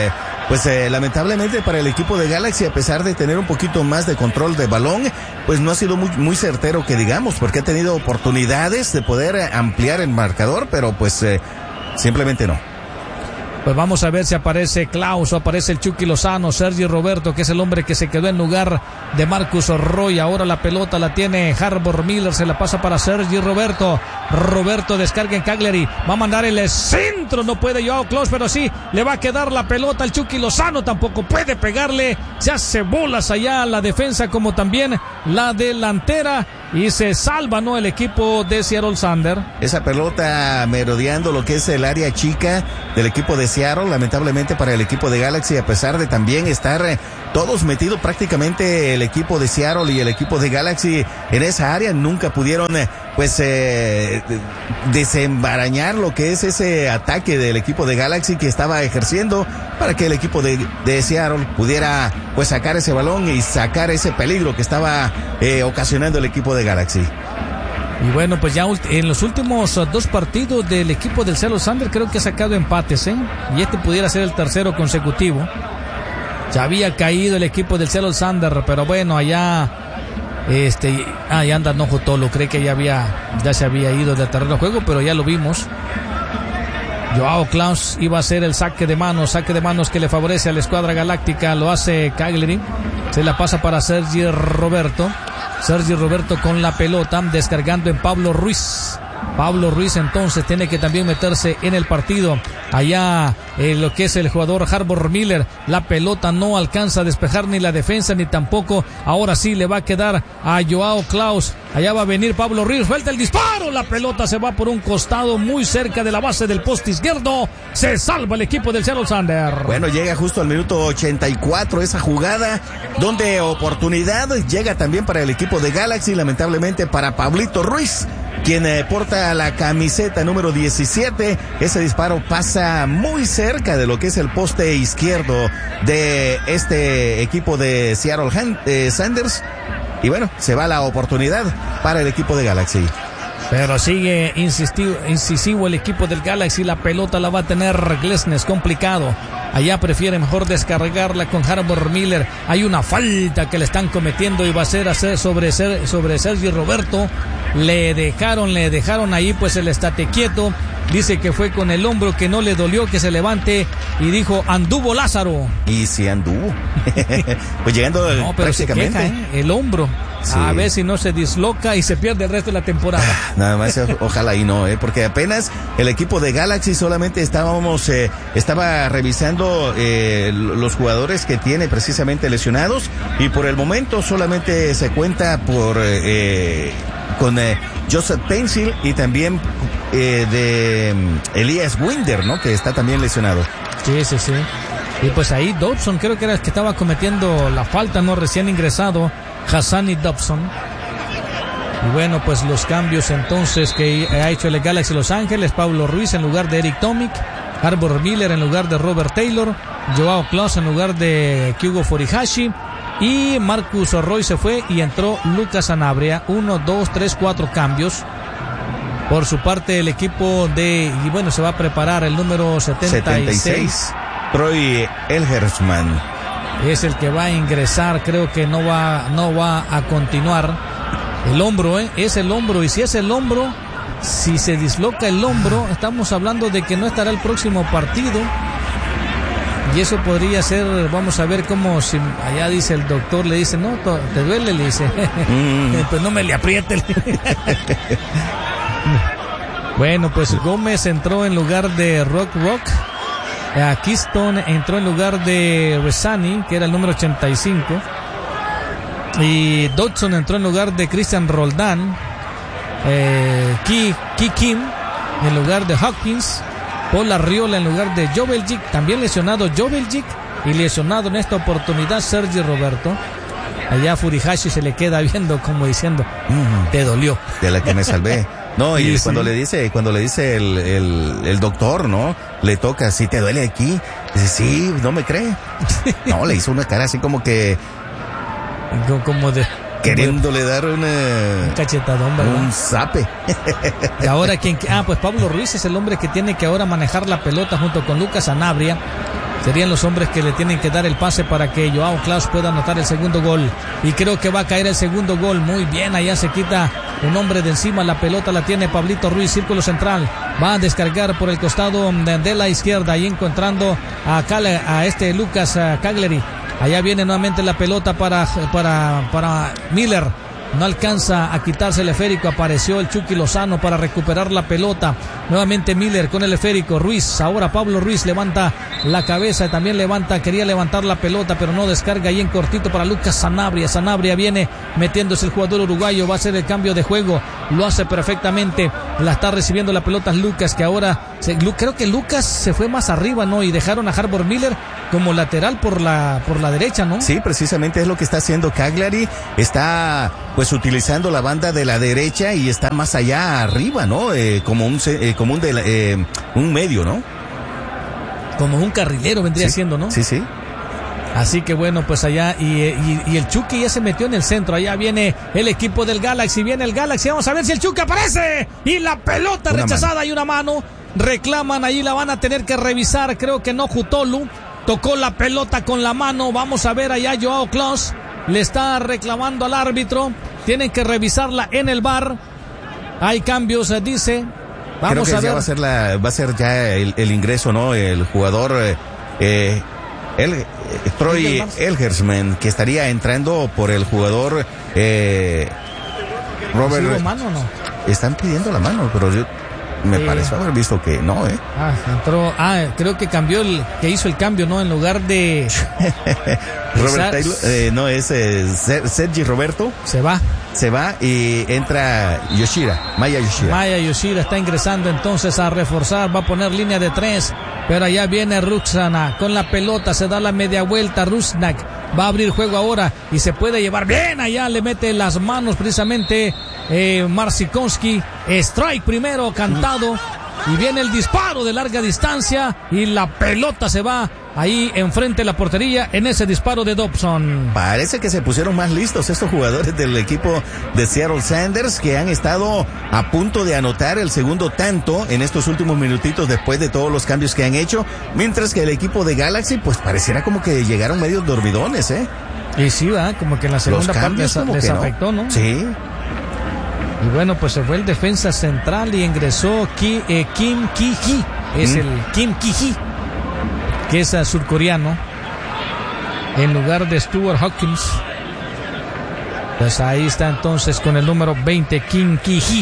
I: pues eh, lamentablemente para el equipo de Galaxy, a pesar de tener un poquito más de control de balón, pues no ha sido muy, muy certero que digamos, porque ha tenido oportunidades de poder ampliar el marcador, pero pues eh, simplemente no.
C: Pues vamos a ver si aparece Klaus o aparece el Chucky Lozano, Sergi Roberto, que es el hombre que se quedó en lugar de Marcus Roy. Ahora la pelota la tiene Harbor Miller, se la pasa para Sergi Roberto. Roberto descarga en Cagliari, va a mandar el centro, no puede Joao Klaus, pero sí, le va a quedar la pelota al Chucky Lozano, tampoco puede pegarle, se hace bolas allá la defensa como también la delantera y se salva, ¿no?, el equipo de Seattle Sander.
I: Esa pelota merodeando lo que es el área chica del equipo de Seattle, lamentablemente para el equipo de Galaxy, a pesar de también estar eh, todos metidos prácticamente el equipo de Seattle y el equipo de Galaxy en esa área, nunca pudieron eh, pues eh, desembarañar lo que es ese ataque del equipo de Galaxy que estaba ejerciendo para que el equipo de, de Seattle pudiera pues sacar ese balón y sacar ese peligro que estaba eh, ocasionando el equipo de Galaxy.
C: Y bueno, pues ya en los últimos dos partidos del equipo del Seattle Sander creo que ha sacado empates, ¿eh? Y este pudiera ser el tercero consecutivo. Ya había caído el equipo del Seattle Sander, pero bueno, allá este, ah, ya anda Nojo Tolo, cree que ya había, ya se había ido del terreno de juego, pero ya lo vimos. Joao Klaus iba a hacer el saque de manos, saque de manos que le favorece a la escuadra galáctica, lo hace Cagliari, se la pasa para Sergi Roberto. Sergi Roberto con la pelota, descargando en Pablo Ruiz. Pablo Ruiz entonces tiene que también meterse en el partido. Allá eh, lo que es el jugador Harbor Miller, la pelota no alcanza a despejar ni la defensa ni tampoco. Ahora sí le va a quedar a Joao Klaus. Allá va a venir Pablo Ruiz, suelta el disparo, la pelota se va por un costado muy cerca de la base del poste izquierdo. Se salva el equipo del Seattle Sander.
I: Bueno, llega justo al minuto ochenta y cuatro esa jugada donde oportunidad llega también para el equipo de Galaxy, lamentablemente para Pablito Ruiz, quien eh, porta la camiseta número diecisiete. Ese disparo pasa muy cerca de lo que es el poste izquierdo de este equipo de Seattle Han- eh, Sanders. Y bueno, se va la oportunidad para el equipo de Galaxy.
C: Pero sigue insistivo, incisivo el equipo del Galaxy. La pelota la va a tener Glesnes, complicado. Allá prefiere mejor descargarla con Harbor Miller. Hay una falta que le están cometiendo y va a ser hacer sobre, sobre Sergi Roberto. Le dejaron, le dejaron ahí pues el estate quieto. Dice que fue con el hombro, que no le dolió, que se levante, y dijo, anduvo Lázaro.
I: Y sí anduvo. Pues llegando
C: no, pero
I: prácticamente.
C: Se queja, ¿eh? El hombro. Sí. A ver si no se disloca y se pierde el resto de la temporada.
I: Nada más, ojalá y no, ¿eh? Porque apenas el equipo de Galaxy solamente estábamos, eh, estaba revisando eh, los jugadores que tiene precisamente lesionados, y por el momento solamente se cuenta por eh, con eh, Joseph Pencil y también eh, de um, Elías Winder, ¿no?, que está también lesionado.
C: Sí, sí, sí. Y pues ahí Dobson creo que era el que estaba cometiendo la falta, no, recién ingresado Hassani Dobson. Y bueno, pues los cambios entonces que ha hecho el Galaxy Los Ángeles: Pablo Ruiz en lugar de Eric Tomic, Harbor Miller en lugar de Robert Taylor, Joao Klaus en lugar de Kyugo Forihashi, y Marcus Roy se fue y entró Lucas Sanabria. Uno, dos, tres, cuatro cambios. Por su parte el equipo de, y bueno, se va a preparar el número setenta y seis.
I: Troy Elgersman.
C: Es el que va a ingresar, creo que no va, no va a continuar. El hombro, ¿eh? Es el hombro, y si es el hombro, si se disloca el hombro, estamos hablando de que no estará el próximo partido. Y eso podría ser, vamos a ver cómo, si allá dice el doctor, le dice, no, te duele, le dice, mm. pues no me le apriete. Bueno, pues Gómez entró en lugar de Rock Rock. A Keystone entró en lugar de Resani, que era el número ochenta y cinco. Y Dodson entró en lugar de Christian Roldán. Eh, Ki, Ki Kim en lugar de Hopkins. Paul Arriola en lugar de Joveljic. También lesionado Joveljic. Y lesionado en esta oportunidad Sergi Roberto. Allá Furihashi se le queda viendo como diciendo, mm, te dolió.
I: De la que me salvé. No, y sí, cuando sí. le dice, cuando le dice el, el, el doctor, ¿no? Le toca, ¿sí te duele aquí? Dice, sí, no me cree. No, le hizo una cara así como que...
C: Como de...
I: Queriéndole dar una...
C: Un cachetadón, ¿verdad?
I: Un zape.
C: Y ahora, ¿quién? Ah, pues Pablo Ruiz es el hombre que tiene que ahora manejar la pelota junto con Lucas Sanabria. serían los hombres que le tienen que dar el pase para que Joao Klaus pueda anotar el segundo gol. Y creo que va a caer el segundo gol. Muy bien, allá se quita un hombre de encima. La pelota la tiene Pablito Ruiz, círculo central. Va a descargar por el costado de, de la izquierda, ahí encontrando a, Cale, a este Lucas Cagliari. Allá viene nuevamente la pelota para, para, para Miller. No alcanza a quitarse el esférico. Apareció el Chucky Lozano para recuperar la pelota. Nuevamente Miller con el esférico. Ruiz, ahora Pablo Ruiz levanta la cabeza. También levanta, quería levantar la pelota, pero no descarga ahí en cortito para Lucas Sanabria. Sanabria viene metiéndose el jugador uruguayo. Va a hacer el cambio de juego. Lo hace perfectamente. La está recibiendo la pelota Lucas, que ahora se, creo que Lucas se fue más arriba, ¿no? Y dejaron a Harbor Miller como lateral por la, por la derecha, ¿no?
I: Sí, precisamente es lo que está haciendo Cagliari. Está pues utilizando la banda de la derecha y está más allá arriba, ¿no? Eh, como un eh, como un, de la, eh, un medio, ¿no?
C: Como un carrilero vendría
I: sí,
C: siendo, ¿no?
I: Sí, sí.
C: Así que bueno, pues allá y, y, y el Chucky ya se metió en el centro. Allá viene el equipo del Galaxy, viene el Galaxy. Vamos a ver si el Chucky aparece. Y la pelota una rechazada mano. Y una mano. Reclaman ahí, la van a tener que revisar. Creo que no Jutolu. Tocó la pelota con la mano. Vamos a ver allá Joao Klaus. Le está reclamando al árbitro. Tienen que revisarla en el V A R. Hay cambios, dice. Vamos
I: Creo que
C: a ver.
I: Ya va a ser la, va a ser ya el, el ingreso, ¿no? El jugador eh, eh, el, eh, Troy Elgersman, que estaría entrando por el jugador eh, Robert.
C: ¿Sí, mano o no?
I: Están pidiendo la mano, pero yo me sí. pareció haber visto que no, ¿eh?
C: Ah, entró. Ah, creo que cambió el, que hizo el cambio, ¿no? En lugar de
I: Robert Taylor, eh, no, es eh, Sergi Roberto.
C: Se va.
I: Se va y entra Yoshida, Maya Yoshida.
C: Maya Yoshida está ingresando entonces a reforzar, va a poner línea de tres, pero allá viene Ruxana con la pelota, se da la media vuelta, Rusnak va a abrir juego ahora y se puede llevar bien, allá le mete las manos precisamente eh, Marcinkowski, strike primero cantado y viene el disparo de larga distancia y la pelota se va ahí enfrente de la portería en ese disparo de Dobson.
I: Parece que se pusieron más listos estos jugadores del equipo de Seattle Sanders, que han estado a punto de anotar el segundo tanto en estos últimos minutitos después de todos los cambios que han hecho, mientras que el equipo de Galaxy pues pareciera como que llegaron medios dormidones, ¿eh?
C: Y sí, va, como que en la segunda parte les, les afectó, ¿no?
I: Sí.
C: Y bueno, pues se fue el defensa central y ingresó Ki, eh, Kim Ki-hee, es mm. el Kim Ki-hee, que es surcoreano, en lugar de Stuart Hawkins. Pues ahí está entonces con el número veinte, Kim Ki-hee.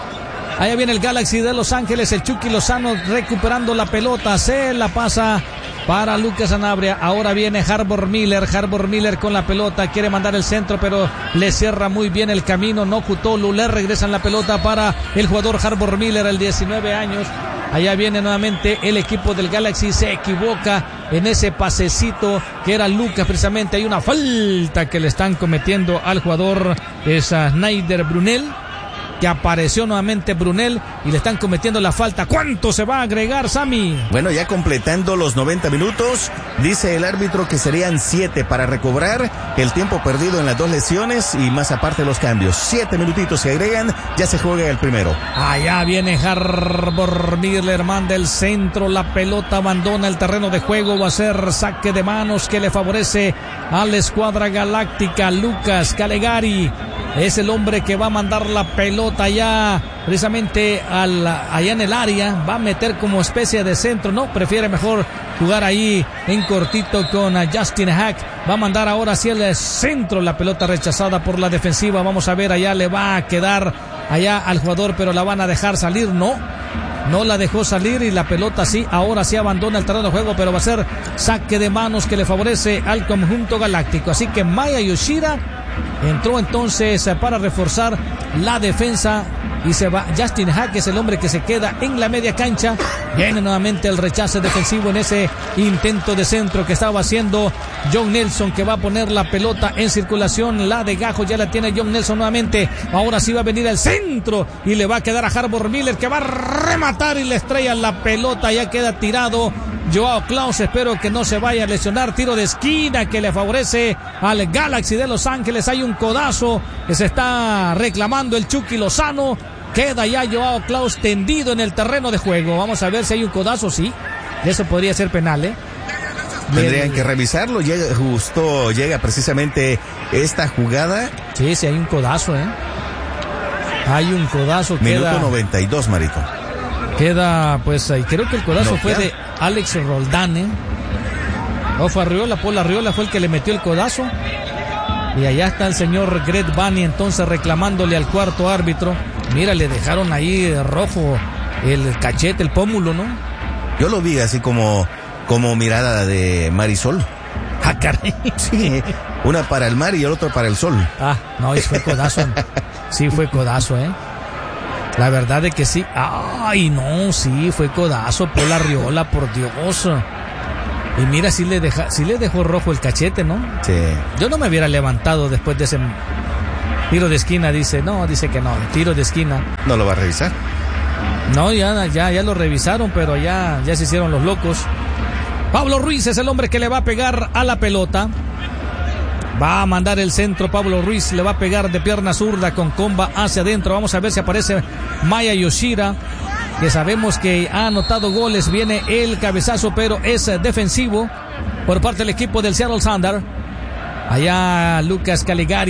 C: Allá viene el Galaxy de Los Ángeles, el Chucky Lozano recuperando la pelota, se la pasa para Lucas Sanabria. Ahora viene Harbor Miller, Harbor Miller con la pelota, quiere mandar el centro, pero le cierra muy bien el camino, no Jutolu, le regresan la pelota para el jugador Harbor Miller, el diecinueve años. Allá viene nuevamente el equipo del Galaxy, se equivoca en ese pasecito que era Lucas precisamente. Hay una falta que le están cometiendo al jugador, es a Snyder Brunel, que apareció nuevamente Brunel y le están cometiendo la falta. ¿Cuánto se va a agregar, Sammy?
I: Bueno, ya completando los noventa minutos, dice el árbitro que serían siete para recobrar el tiempo perdido en las dos lesiones y más aparte los cambios. Siete minutitos se agregan, ya se juega el primero.
C: Allá viene Harbor Miller, manda el centro, la pelota abandona el terreno de juego, va a ser saque de manos que le favorece a la escuadra galáctica. Lucas Calegari es el hombre que va a mandar la pelota allá precisamente al, allá en el área, va a meter como especie de centro, no, prefiere mejor jugar ahí en cortito con Justin Hack, va a mandar ahora hacia el centro, la pelota rechazada por la defensiva. Vamos a ver, allá le va a quedar allá al jugador, pero la van a dejar salir, no No la dejó salir y la pelota sí, ahora sí abandona el terreno de juego, pero va a ser saque de manos que le favorece al conjunto galáctico. Así que Maya Yoshida entró entonces para reforzar la defensa y se va. Justin Hack es el hombre que se queda en la media cancha. Viene nuevamente el rechazo defensivo en ese intento de centro que estaba haciendo John Nelson, que va a poner la pelota en circulación. La de Gajo ya la tiene John Nelson nuevamente. Ahora sí va a venir el centro y le va a quedar a Harbor Miller, que va a rematar y le estrella la pelota. Ya queda tirado Joao Klaus, espero que no se vaya a lesionar. Tiro de esquina que le favorece al Galaxy de Los Ángeles. Hay un codazo que se está reclamando el Chucky Lozano. Queda ya Joao Klaus tendido en el terreno de juego. Vamos a ver si hay un codazo, sí. Eso podría ser penal, ¿eh?
I: Tendrían que revisarlo. Llega, justo llega precisamente esta jugada.
C: Sí, sí, hay un codazo, ¿eh? Hay un codazo.
I: Minuto
C: queda,
I: noventa y dos, Marito.
C: Queda, pues, ahí creo que el codazo
I: no,
C: fue
I: ya.
C: de Alex Roldán, ¿eh? O fue Arriola, Paul Arriola fue el que le metió el codazo. Y allá está el señor Greg Bunny entonces reclamándole al cuarto árbitro. Mira, le dejaron ahí rojo el cachete, el pómulo, ¿no?
I: Yo lo vi así como, como mirada de Marisol.
C: Ah, caray.
I: Sí, una para el mar y el otro para el sol.
C: Ah, no, y fue codazo. Sí, fue codazo, ¿eh? La verdad es que sí. Ay, no, sí, fue codazo. Paul Arriola, por Dios. Y mira, sí le, deja, sí le dejó rojo el cachete, ¿no?
I: Sí.
C: Yo no me hubiera levantado después de ese tiro de esquina, dice. No, dice que no, tiro de esquina.
I: ¿No lo va a revisar?
C: No, ya, ya, ya lo revisaron, pero ya, ya se hicieron los locos. Pablo Ruiz es el hombre que le va a pegar a la pelota. Va a mandar el centro, Pablo Ruiz le va a pegar de pierna zurda con comba hacia adentro. Vamos a ver si aparece Maya Yoshida, que sabemos que ha anotado goles. Viene el cabezazo, pero es defensivo por parte del equipo del Seattle Sounders. Allá Lucas Caligari